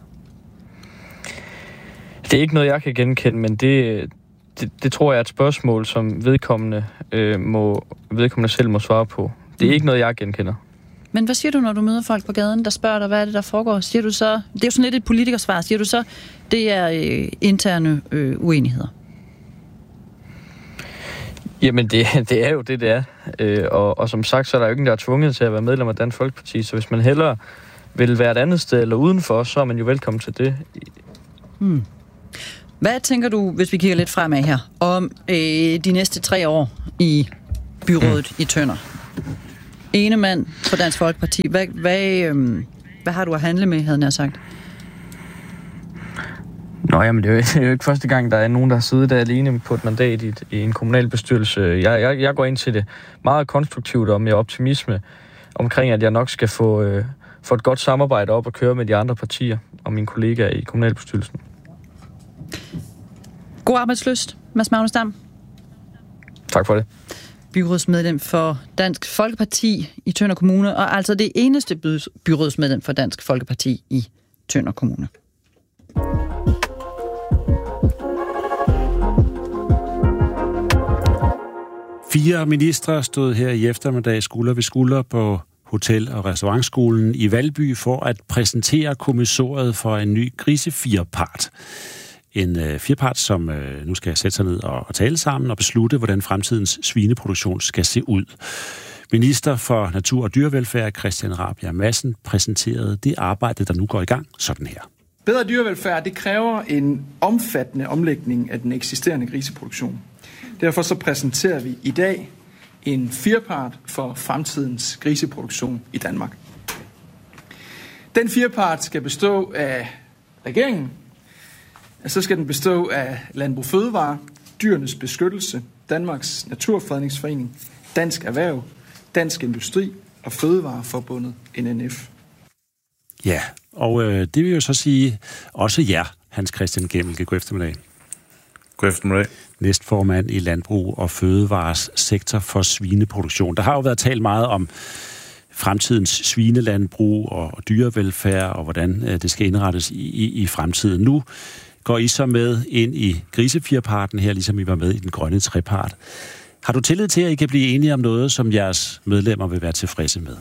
Det er ikke noget, jeg kan genkende, men det, det, det tror jeg er et spørgsmål, som vedkommende, øh, må, vedkommende selv må svare på. Det er mm. ikke noget, jeg genkender. Men hvad siger du, når du møder folk på gaden, der spørger dig, hvad er det, der foregår? Siger du så, det er jo sådan lidt et politikersvar, siger du så, det er øh, interne øh, uenigheder? Jamen, det, det er jo det, det er. Øh, og, og som sagt, så er der jo ingen, der er tvunget til at være medlem af Dansk Folkeparti, så hvis man hellere vil være et andet sted eller udenfor, så er man jo velkommen til det. Hmm. Hvad tænker du, hvis vi kigger lidt fremad her, om øh, de næste tre år i byrådet hmm. i Tønder? Ene mand for Dansk Folkeparti. Hvad, hvad, øh, hvad har du at handle med, havde jeg sagt? Nå, jamen det er, jo, det er jo ikke første gang, der er nogen, der har siddet der alene på et mandat i, i en kommunalbestyrelse. Jeg, jeg, jeg går ind til det meget konstruktivt og med optimisme omkring, at jeg nok skal få, øh, få et godt samarbejde op og køre med de andre partier og mine kollegaer i kommunalbestyrelsen. God arbejdslyst, Mads Magnus Dam. Tak for det. Byrådsmedlem for Dansk Folkeparti i Tønder Kommune, og altså det eneste byrådsmedlem for Dansk Folkeparti i Tønder Kommune. Fire ministre stod her i eftermiddag skulder ved skulder på Hotel- og Restaurantskolen i Valby for at præsentere kommissoriet for en ny grisefirpart. En øh, firpart, som øh, nu skal sætte sig ned og, og tale sammen og beslutte, hvordan fremtidens svineproduktion skal se ud. Minister for Natur- og Dyrevelfærd, Christian Rabjerg Madsen, præsenterede det arbejde, der nu går i gang, sådan her. Bedre dyrevelfærd, det kræver en omfattende omlægning af den eksisterende griseproduktion. Derfor så præsenterer vi i dag en firpart for fremtidens griseproduktion i Danmark. Den firpart skal bestå af regeringen, så skal den bestå af Landbrug Fødevare, Dyrenes Beskyttelse, Danmarks Naturfredningsforening, Dansk Erhverv, Dansk Industri og Fødevareforbundet N N F. Ja, og øh, det vil jo så sige også jer, Hans Christian Gemmelke. God eftermiddag. God eftermiddag. Næstformand i Landbrug og Fødevares sektor for svineproduktion. Der har jo været talt meget om fremtidens svinelandbrug og dyrevelfærd, og hvordan øh, det skal indrettes i, i, i fremtiden. Nu går I så med ind i grisefirparten her, ligesom I var med i den grønne trepart. Har du tillid til, at I kan blive enige om noget, som jeres medlemmer vil være tilfredse med?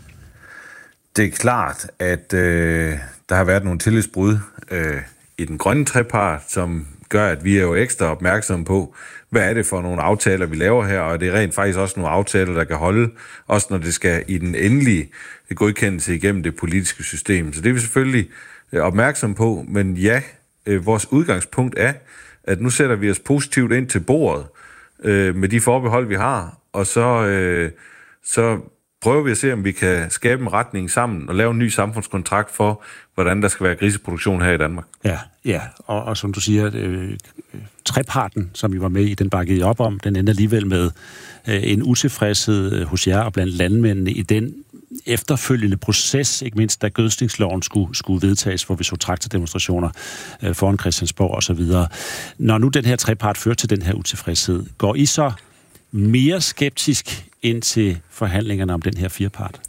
Det er klart, at øh, der har været nogle tillidsbrud øh, i den grønne trepart, som gør, at vi er jo ekstra opmærksomme på, hvad er det for nogle aftaler, vi laver her, og det er rent faktisk også nogle aftaler, der kan holde, også når det skal i den endelige godkendelse igennem det politiske system. Så det er vi selvfølgelig opmærksomme på, men ja, øh, vores udgangspunkt er, at nu sætter vi os positivt ind til bordet øh, med de forbehold, vi har, og så, øh, så prøver vi at se, om vi kan skabe en retning sammen og lave en ny samfundskontrakt for, hvordan der skal være griseproduktion her i Danmark. Ja, ja. Og, og som du siger, øh, treparten, som vi var med i, den bakkede op om, den ender alligevel med øh, en utilfredshed hos jer og blandt landmændene i den efterfølgende proces, ikke mindst da gødsningsloven skulle, skulle vedtages, hvor vi så traktordemonstrationer øh, foran Christiansborg og så videre. Når nu den her trepart fører til den her utilfredshed, går I så mere skeptisk ind til forhandlingerne om den her firpart?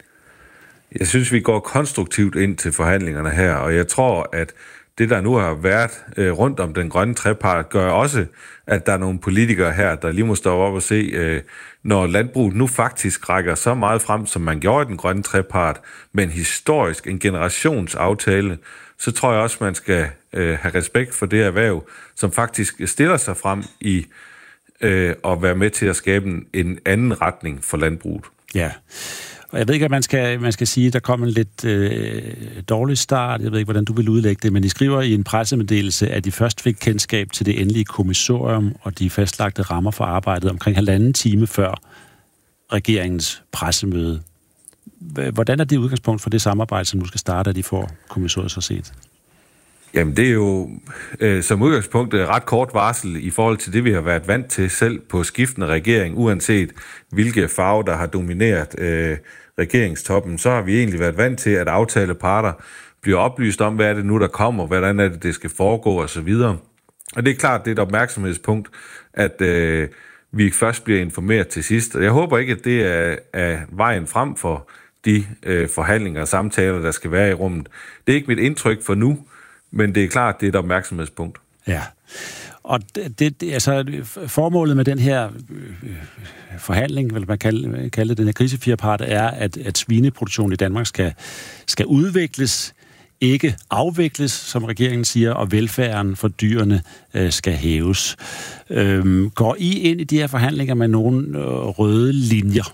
Jeg synes, vi går konstruktivt ind til forhandlingerne her, og jeg tror, at det, der nu har været øh, rundt om den grønne trepart, gør også, at der er nogle politikere her, der lige må stå op og se, øh, når landbruget nu faktisk rækker så meget frem, som man gjorde i den grønne trepart, men historisk en generationsaftale, så tror jeg også, man skal øh, have respekt for det erhverv, som faktisk stiller sig frem i øh, at være med til at skabe en, en anden retning for landbruget. Ja. Og jeg ved ikke, at man skal, man skal sige, at der kom en lidt øh, dårlig start. Jeg ved ikke, hvordan du vil udlægge det, men de skriver i en pressemeddelelse, at de først fik kendskab til det endelige kommissorium og de fastlagte rammer for arbejdet omkring halvanden time før regeringens pressemøde. Hvordan er det udgangspunkt for det samarbejde, som nu skal starte, at de får kommissoriet så set? Jamen, det er jo øh, som udgangspunkt ret kort varsel i forhold til det, vi har været vant til selv på skiftende regering, uanset hvilke farver, der har domineret øh, regeringstoppen. Så har vi egentlig været vant til, at aftaleparter bliver oplyst om, hvad er det nu, der kommer, hvordan er det, det skal foregå osv. Og det er klart, det er et opmærksomhedspunkt, at øh, vi først bliver informeret til sidst. Og jeg håber ikke, at det er, er vejen frem for de øh, forhandlinger og samtaler, der skal være i rummet. Det er ikke mit indtryk for nu, men det er klart, det er et opmærksomhedspunkt. Ja, og det, det, altså, formålet med den her øh, forhandling, vil man kalde, kalde det, den her grisefirpart, er, at, at svineproduktionen i Danmark skal, skal udvikles, ikke afvikles, som regeringen siger, og velfærden for dyrene øh, skal hæves. Øhm, går I ind i de her forhandlinger med nogle øh, røde linjer?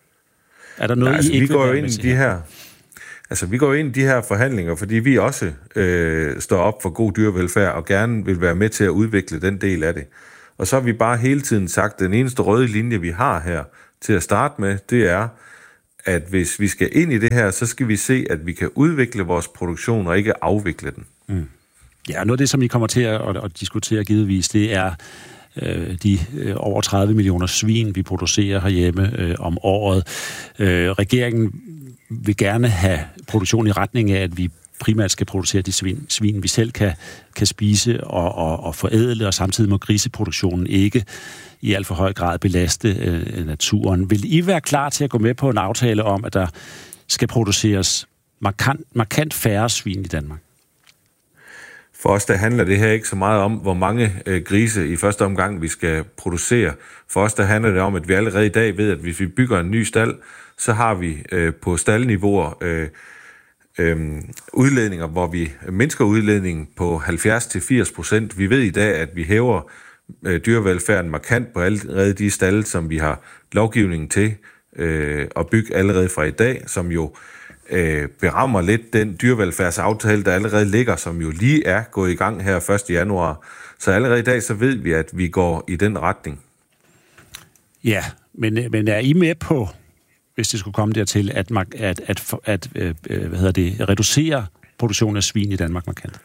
Er der noget, Nej, altså, I ikke vi går jo ind i de her... Altså, vi går ind i de her forhandlinger, fordi vi også øh, står op for god dyrevelfærd og gerne vil være med til at udvikle den del af det. Og så har vi bare hele tiden sagt, at den eneste røde linje, vi har her til at starte med, det er, at hvis vi skal ind i det her, så skal vi se, at vi kan udvikle vores produktion og ikke afvikle den. Mm. Ja, noget af det, som I kommer til at, at, at diskutere givetvis, det er øh, de øh, over tredive millioner svin, vi producerer herhjemme øh, om året. Øh, regeringen vil gerne have produktion i retning af, at vi primært skal producere de svin, svin vi selv kan, kan spise og, og, og forædle, og samtidig må griseproduktionen ikke i alt for høj grad belaste øh, naturen. Vil I være klar til at gå med på en aftale om, at der skal produceres markant, markant færre svin i Danmark? For os der handler det her ikke så meget om, hvor mange øh, grise i første omgang vi skal producere. For os der handler det om, at vi allerede i dag ved, at hvis vi bygger en ny stald, så har vi øh, på staldniveauer øh, øh, udledninger, hvor vi mindsker udledningen på halvfjerds til firs procent. Vi ved i dag, at vi hæver øh, dyrevelfærden markant på allerede de stalde, som vi har lovgivningen til øh, at bygge allerede fra i dag, som jo øh, berammer lidt den dyrevelfærdsaftale, der allerede ligger, som jo lige er gået i gang her første januar. Så allerede i dag, så ved vi, at vi går i den retning. Ja, men, men er I med på, hvis det skulle komme dertil, at, at, at, at øh, hvad hedder det, reducere produktionen af svin i Danmark markant?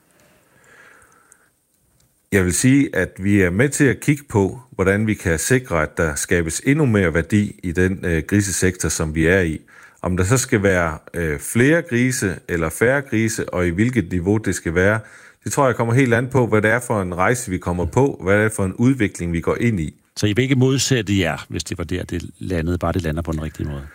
Jeg vil sige, at vi er med til at kigge på, hvordan vi kan sikre, at der skabes endnu mere værdi i den øh, grisesektor, som vi er i. Om der så skal være øh, flere grise eller færre grise, og i hvilket niveau det skal være, det tror jeg kommer helt an på, hvad det er for en rejse, vi kommer på, hvad det er for en udvikling, vi går ind i. Så I vil ikke modsætte jer, hvis det var der, det landede, bare det lander på den rigtige måde?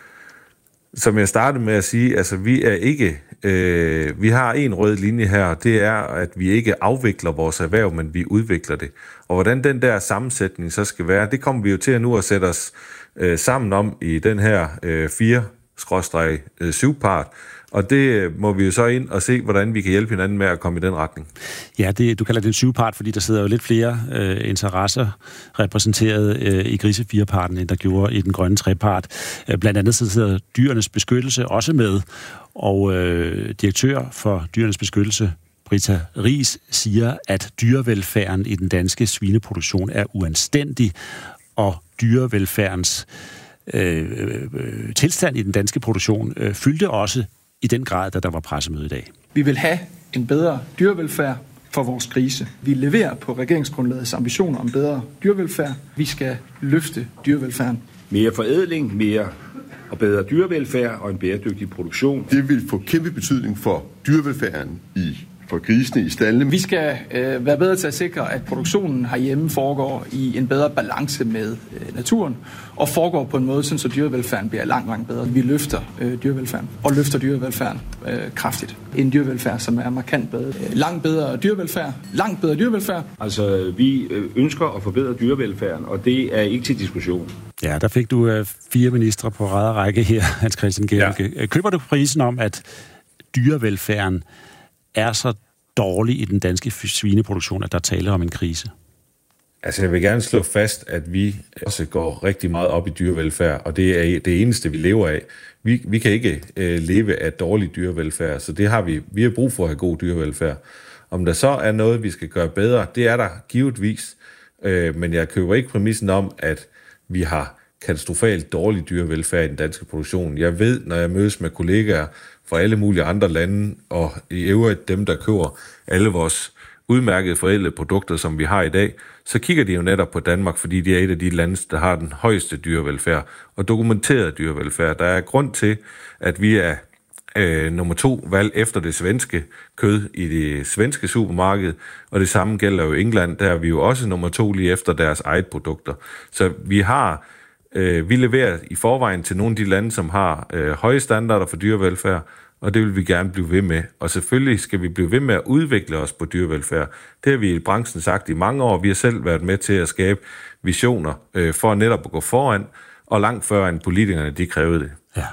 Som jeg startede med at sige, altså vi er ikke, øh, vi har en rød linje her, og det er, at vi ikke afvikler vores erhverv, men vi udvikler det. Og hvordan den der sammensætning så skal være, det kommer vi jo til at nu at sætte os øh, sammen om i den her øh, fire skråstreg syv part. Og det må vi jo så ind og se, hvordan vi kan hjælpe hinanden med at komme i den retning. Ja, det, du kalder det en syv-part, fordi der sidder jo lidt flere øh, interesser repræsenteret øh, i grisefire-parten, end der gjorde i den grønne trepart. Øh, blandt andet så sidder Dyrenes Beskyttelse også med, og øh, direktør for Dyrenes Beskyttelse, Britta Riis, siger, at dyrevelfærden i den danske svineproduktion er uanstændig, og dyrevelfærdens øh, øh, tilstand i den danske produktion øh, fyldte også i den grad, da der var pressemøde i dag. Vi vil have en bedre dyrevelfærd for vores grise. Vi leverer på regeringsgrundlagets ambitioner om bedre dyrevelfærd. Vi skal løfte dyrevelfærden. Mere forædling, mere og bedre dyrevelfærd og en bæredygtig produktion. Det vil få kæmpe betydning for dyrevelfærden i for grisene i staldene. Vi skal øh, være bedre til at sikre, at produktionen herhjemme foregår i en bedre balance med øh, naturen, og foregår på en måde, så dyrevelfærden bliver langt, langt bedre. Vi løfter øh, dyrevelfærden, og løfter dyrevelfærden øh, kraftigt. En dyrevelfærd, som er markant bedre. Øh, langt bedre dyrevelfærd. Langt bedre dyrevelfærd. Altså, vi ønsker at forbedre dyrevelfærden, og det er ikke til diskussion. Ja, der fik du øh, fire ministre på række række her, Hans Christian Gericke. Ja. Køber du prisen om, at dyrevelfærden er så dårlig i den danske svineproduktion, at der taler om en krise? Altså, jeg vil gerne slå fast, at vi også går rigtig meget op i dyrevelfærd, og det er det eneste, vi lever af. Vi, vi kan ikke øh, leve af dårlig dyrevelfærd, så det har vi. Vi har brug for at have god dyrevelfærd. Om der så er noget, vi skal gøre bedre, det er der givetvis, øh, men jeg køber ikke præmissen om, at vi har katastrofalt dårlig dyrevelfærd i den danske produktion. Jeg ved, når jeg mødes med kollegaer fra alle mulige andre lande, og i øvrigt dem, der køber alle vores udmærkede forædlede produkter, som vi har i dag, så kigger de jo netop på Danmark, fordi de er et af de lande, der har den højeste dyrevelfærd og dokumenteret dyrevelfærd. Der er grund til, at vi er øh, nummer to valg efter det svenske kød i det svenske supermarked, og det samme gælder jo England, der er vi jo også nummer to lige efter deres eget produkter. Så vi har øh, vi leverer i forvejen til nogle af de lande, som har øh, høje standarder for dyrevelfærd, og det vil vi gerne blive ved med. Og selvfølgelig skal vi blive ved med at udvikle os på dyrevelfærd. Det har vi i branchen sagt i mange år. Vi har selv været med til at skabe visioner øh, for netop at gå foran, og langt før end politikerne de krævede det. Ja.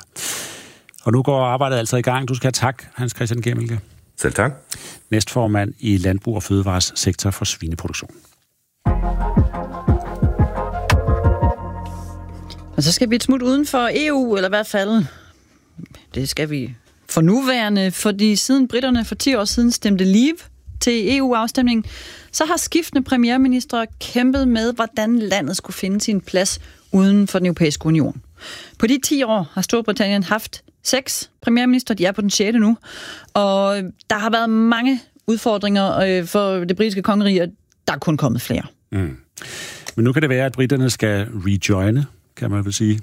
Og nu går arbejdet altså i gang. Du skal have tak, Hans Christian Gericke. Selv tak. Næstformand i Landbrug og Fødevares sektor for svineproduktion. Og så skal vi et smut uden for E U, eller i hvert fald, det skal vi for nuværende, fordi siden britterne for ti år siden stemte leave til E U-afstemningen, så har skiftende premierministre kæmpet med, hvordan landet skulle finde sin plads uden for den europæiske union. På de ti år har Storbritannien haft seks premierministre, de er på den sjette nu, og der har været mange udfordringer øh, for det britiske kongerige, og der er kun kommet flere. Mm. Men nu kan det være, at briterne skal rejoine, kan man vel sige.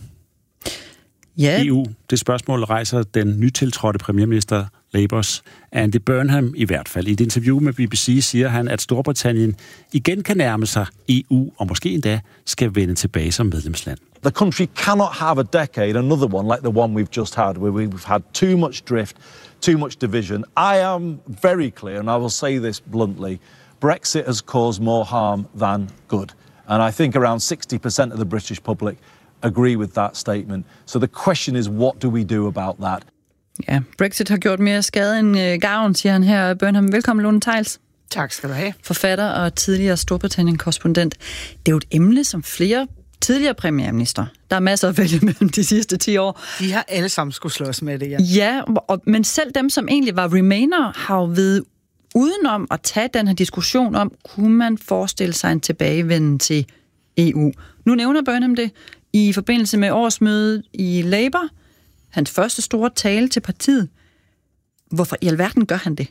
Ja. E U, det spørgsmål rejser den nytiltrådte premierminister Labours Andy Burnham i hvert fald. I et interview med B B C siger han, at Storbritannien igen kan nærme sig E U, og måske endda skal vende tilbage som medlemsland. The country cannot have a decade, another one like the one we've just had, where we've had too much drift, too much division. I am very clear, and I will say this bluntly, Brexit has caused more harm than good. And I think around sixty percent of the British public agree with that statement. So the question is, what do we do about that? Ja, Brexit har gjort mere skade end øh, gavn, siger han her. Burnham, velkommen, Lone Theils. Tak skal du have. Forfatter og tidligere Storbritannien-korrespondent. Det er jo et emne, som flere tidligere premierminister, der er masser at vælge mellem de sidste ti år. De har alle sammen skulle slås med det, ja. Ja, og, men selv dem, som egentlig var remainer, har jo ved udenom at tage den her diskussion om, kunne man forestille sig en tilbagevenden til E U. Nu nævner Burnham det i forbindelse med årsmødet i Labour. Hans første store tale til partiet. Hvorfor i alverden gør han det?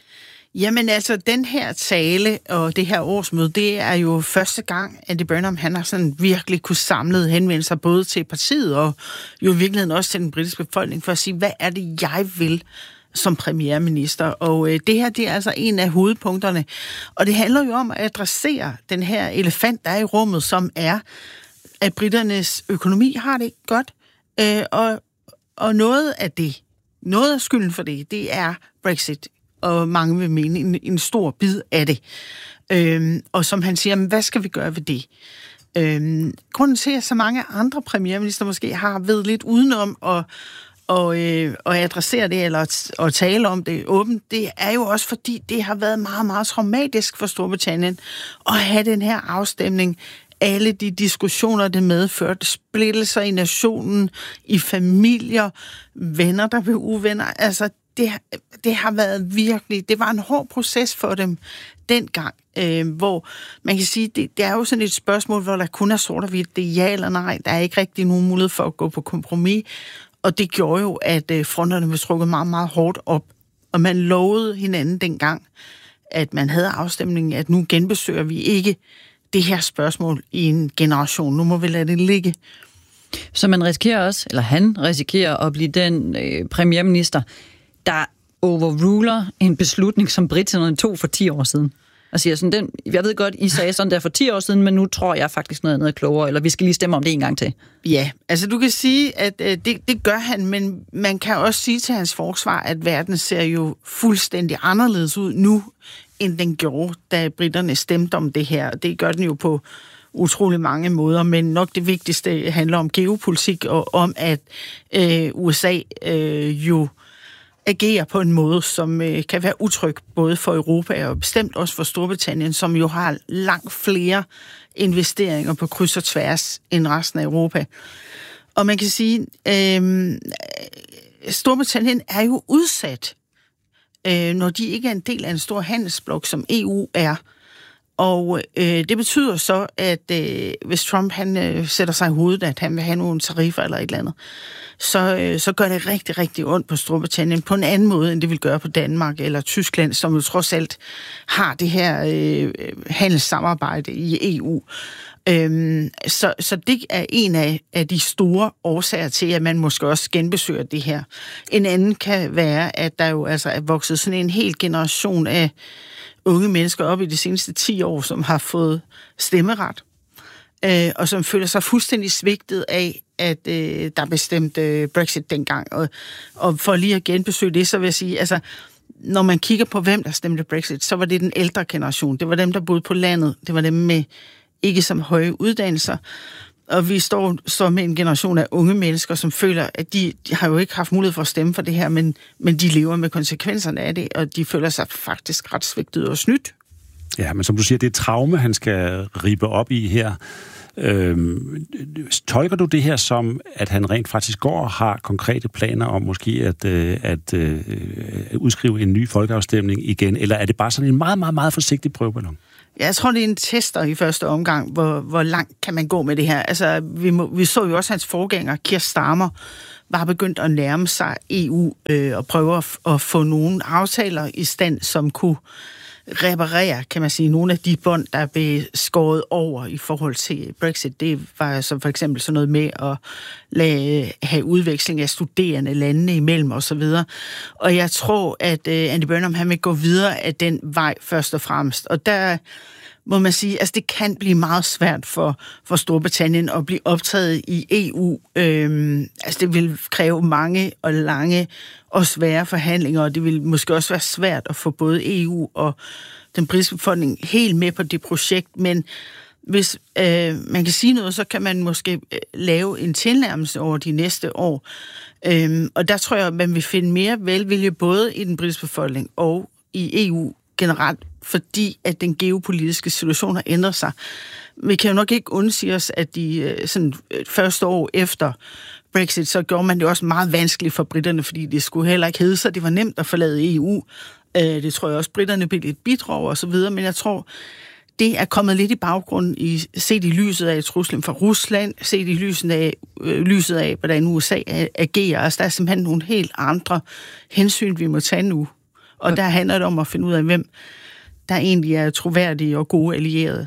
Jamen altså, den her tale og det her årsmøde, det er jo første gang, at Andy Burnham, han har sådan virkelig kunne samle henvendelser både til partiet og jo i virkeligheden også til den britiske befolkning for at sige, hvad er det, jeg vil som premierminister? Og øh, det her, det er altså en af hovedpunkterne. Og det handler jo om at adressere den her elefant, der er i rummet, som er, at britternes økonomi har det ikke godt. Øh, og, og noget af det, noget af skylden for det, det er Brexit. Og mange vil mene en, en stor bid af det. Øhm, og som han siger, hvad skal vi gøre ved det? Øhm, grunden til, at så mange andre premierminister måske har ved lidt udenom at, og, øh, at adressere det, eller at, at tale om det åbent, det er jo også fordi, det har været meget, meget traumatisk for Storbritannien at have den her afstemning. Alle de diskussioner, det medførte, splittelser i nationen, i familier, venner, der blev uvenner, altså Det, det har været virkelig, det var en hård proces for dem dengang, øh, hvor man kan sige, det, det er jo sådan et spørgsmål, hvor der kun er sort og hvidt, det er ja eller nej, der er ikke rigtig nogen mulighed for at gå på kompromis, og det gjorde jo, at øh, fronterne blev trukket meget, meget hårdt op, og man lovede hinanden dengang, at man havde afstemningen, at nu genbesøger vi ikke det her spørgsmål i en generation, nu må vi lade det ligge. Så man risikerer også, eller han risikerer at blive den øh, premierminister, der overruler en beslutning, som briterne tog for ti år siden. Og siger sådan, den, jeg ved godt, I sagde sådan der for ti år siden, men nu tror jeg faktisk noget andet er klogere, eller vi skal lige stemme om det en gang til. Ja, altså du kan sige, at øh, det, det gør han, men man kan også sige til hans forsvar, at verden ser jo fuldstændig anderledes ud nu, end den gjorde, da briterne stemte om det her. Det gør den jo på utrolig mange måder, men nok det vigtigste handler om geopolitik, og om at øh, U S A øh, jo agerer på en måde, som øh, kan være utryg både for Europa og bestemt også for Storbritannien, som jo har langt flere investeringer på kryds og tværs end resten af Europa. Og man kan sige, øh, Storbritannien er jo udsat, øh, når de ikke er en del af en stor handelsblok, som E U er. Og øh, det betyder så, at øh, hvis Trump han øh, sætter sig i hovedet, at han vil have nogle tariffer eller et eller andet, så, øh, så gør det rigtig, rigtig ondt på Storbritannien på en anden måde, end det vil gøre på Danmark eller Tyskland, som jo trods alt har det her øh, handelssamarbejde i E U. Øhm, så, så det er en af, af de store årsager til, at man måske også genbesøger det her. En anden kan være, at der jo altså er vokset sådan en hel generation af unge mennesker op i de seneste ti år, som har fået stemmeret, øh, og som føler sig fuldstændig svigtet af, at øh, der bestemte øh, Brexit dengang. Og, og for lige at genbesøge det, så vil jeg sige, altså, når man kigger på, hvem der stemte Brexit, så var det den ældre generation. Det var dem, der boede på landet. Det var dem med ikke som høje uddannelser. Og vi står så med en generation af unge mennesker, som føler, at de, de har jo ikke haft mulighed for at stemme for det her, men, men de lever med konsekvenserne af det, og de føler sig faktisk ret svigtet og snydt. Ja, men som du siger, det er et traume, han skal ribe op i her. Øhm, tolker du det her som, at han rent faktisk går og har konkrete planer om måske at, øh, at øh, udskrive en ny folkeafstemning igen, eller er det bare sådan en meget, meget, meget forsigtig prøveballon? Jeg tror, det er en tester i første omgang, hvor, hvor langt kan man gå med det her. Altså, vi, må, vi så jo også hans forgænger, Keir Starmer, var begyndt at nærme sig E U øh, og prøve at, at få nogle aftaler i stand, som kunne reparere, kan man sige, nogle af de bånd, der blev skåret over i forhold til Brexit. Det var så for eksempel sådan noget med at lade, have udveksling af studerende landene imellem og så videre. Og jeg tror, at uh, Andy Burnham, han vil gå videre af den vej først og fremmest. Og der må man sige, altså det kan blive meget svært for, for Storbritannien at blive optaget i E U. Øhm, altså det vil kræve mange og lange og svære forhandlinger, og det vil måske også være svært at få både E U og den britiske befolkning helt med på det projekt, men hvis øh, man kan sige noget, så kan man måske lave en tilnærmelse over de næste år. Øhm, og der tror jeg, at man vil finde mere velvilje både i den britiske befolkning og i E U generelt, fordi at den geopolitiske situation har ændret sig. Vi kan jo nok ikke undsige os, at de sådan, første år efter Brexit, så gjorde man det også meget vanskeligt for britterne, fordi det skulle heller ikke hedde sig. Det var nemt at forlade E U. Det tror jeg også, britterne blev lidt bidrag og så videre, men jeg tror, det er kommet lidt i baggrunden, i, set i lyset af truslen fra Rusland, set i lyset af, øh, lyset af hvordan U S A agerer. Altså, der er simpelthen nogle helt andre hensyn, vi må tage nu. Og der handler det om at finde ud af, hvem der egentlig er troværdige og gode allierede.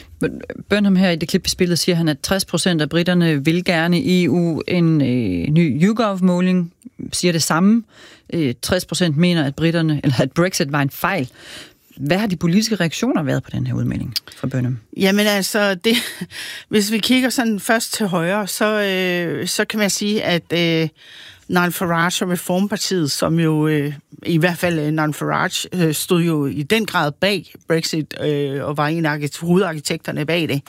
Burnham her i det klip, vi spillede, siger han, at tres procent af britterne vil gerne i E U. En øh, ny YouGov-måling siger det samme. Øh, tres procent mener, at britterne, eller at Brexit var en fejl. Hvad har de politiske reaktioner været på den her udmelding fra Burnham? Jamen altså, det, hvis vi kigger sådan først til højre, så, øh, så kan man sige, at øh, Nigel Farage og Reformpartiet, som jo øh, i hvert fald øh, Nigel Farage øh, stod jo i den grad bag Brexit øh, og var en af hovedarkitekterne bag det.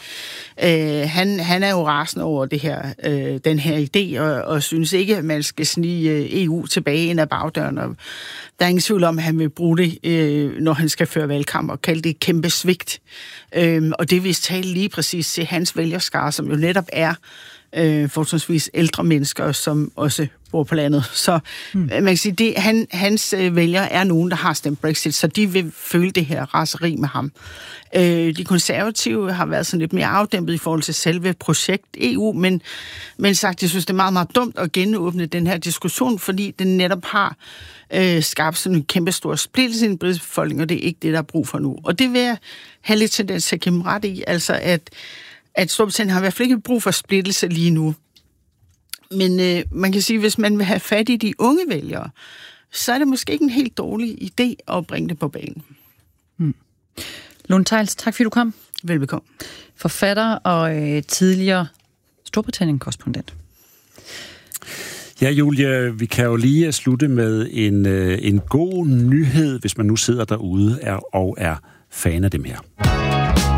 Øh, han, han er jo rasende over det her, øh, den her idé og, og synes ikke, at man skal snige E U tilbage ind ad bagdøren. Og der er ingen tvivl om, at han vil bruge det, øh, når han skal føre valgkamp, og kalde det et kæmpe svigt. Øh, og det vil tale lige præcis til hans vælgerskare, som jo netop er øh, forholdsvis ældre mennesker, som også bor på landet. Så hmm. man kan sige, det, han, hans øh, vælgere er nogen, der har stemt Brexit, så de vil føle det her raseri med ham. Øh, de konservative har været sådan lidt mere afdæmpet i forhold til selve projekt E U, men, men sagt, jeg synes, det er meget, meget dumt at genåbne den her diskussion, fordi den netop har øh, skabt sådan en kæmpe stor splittelse i den britiske befolkning, og det er ikke det, der er brug for nu. Og det vil jeg have lidt tendens til at give ret i, altså at, at Storbritannien har i hvert fald ikke brug for splittelse lige nu. Men øh, man kan sige, at hvis man vil have fat i de unge vælgere, så er det måske ikke en helt dårlig idé at bringe det på banen. Hmm. Lone Theils, tak fordi du kom. Velbekomme. Forfatter og øh, tidligere Storbritannien-korrespondent. Ja, Julie, vi kan jo lige slutte med en, øh, en god nyhed, hvis man nu sidder derude er, og er fan af dem her.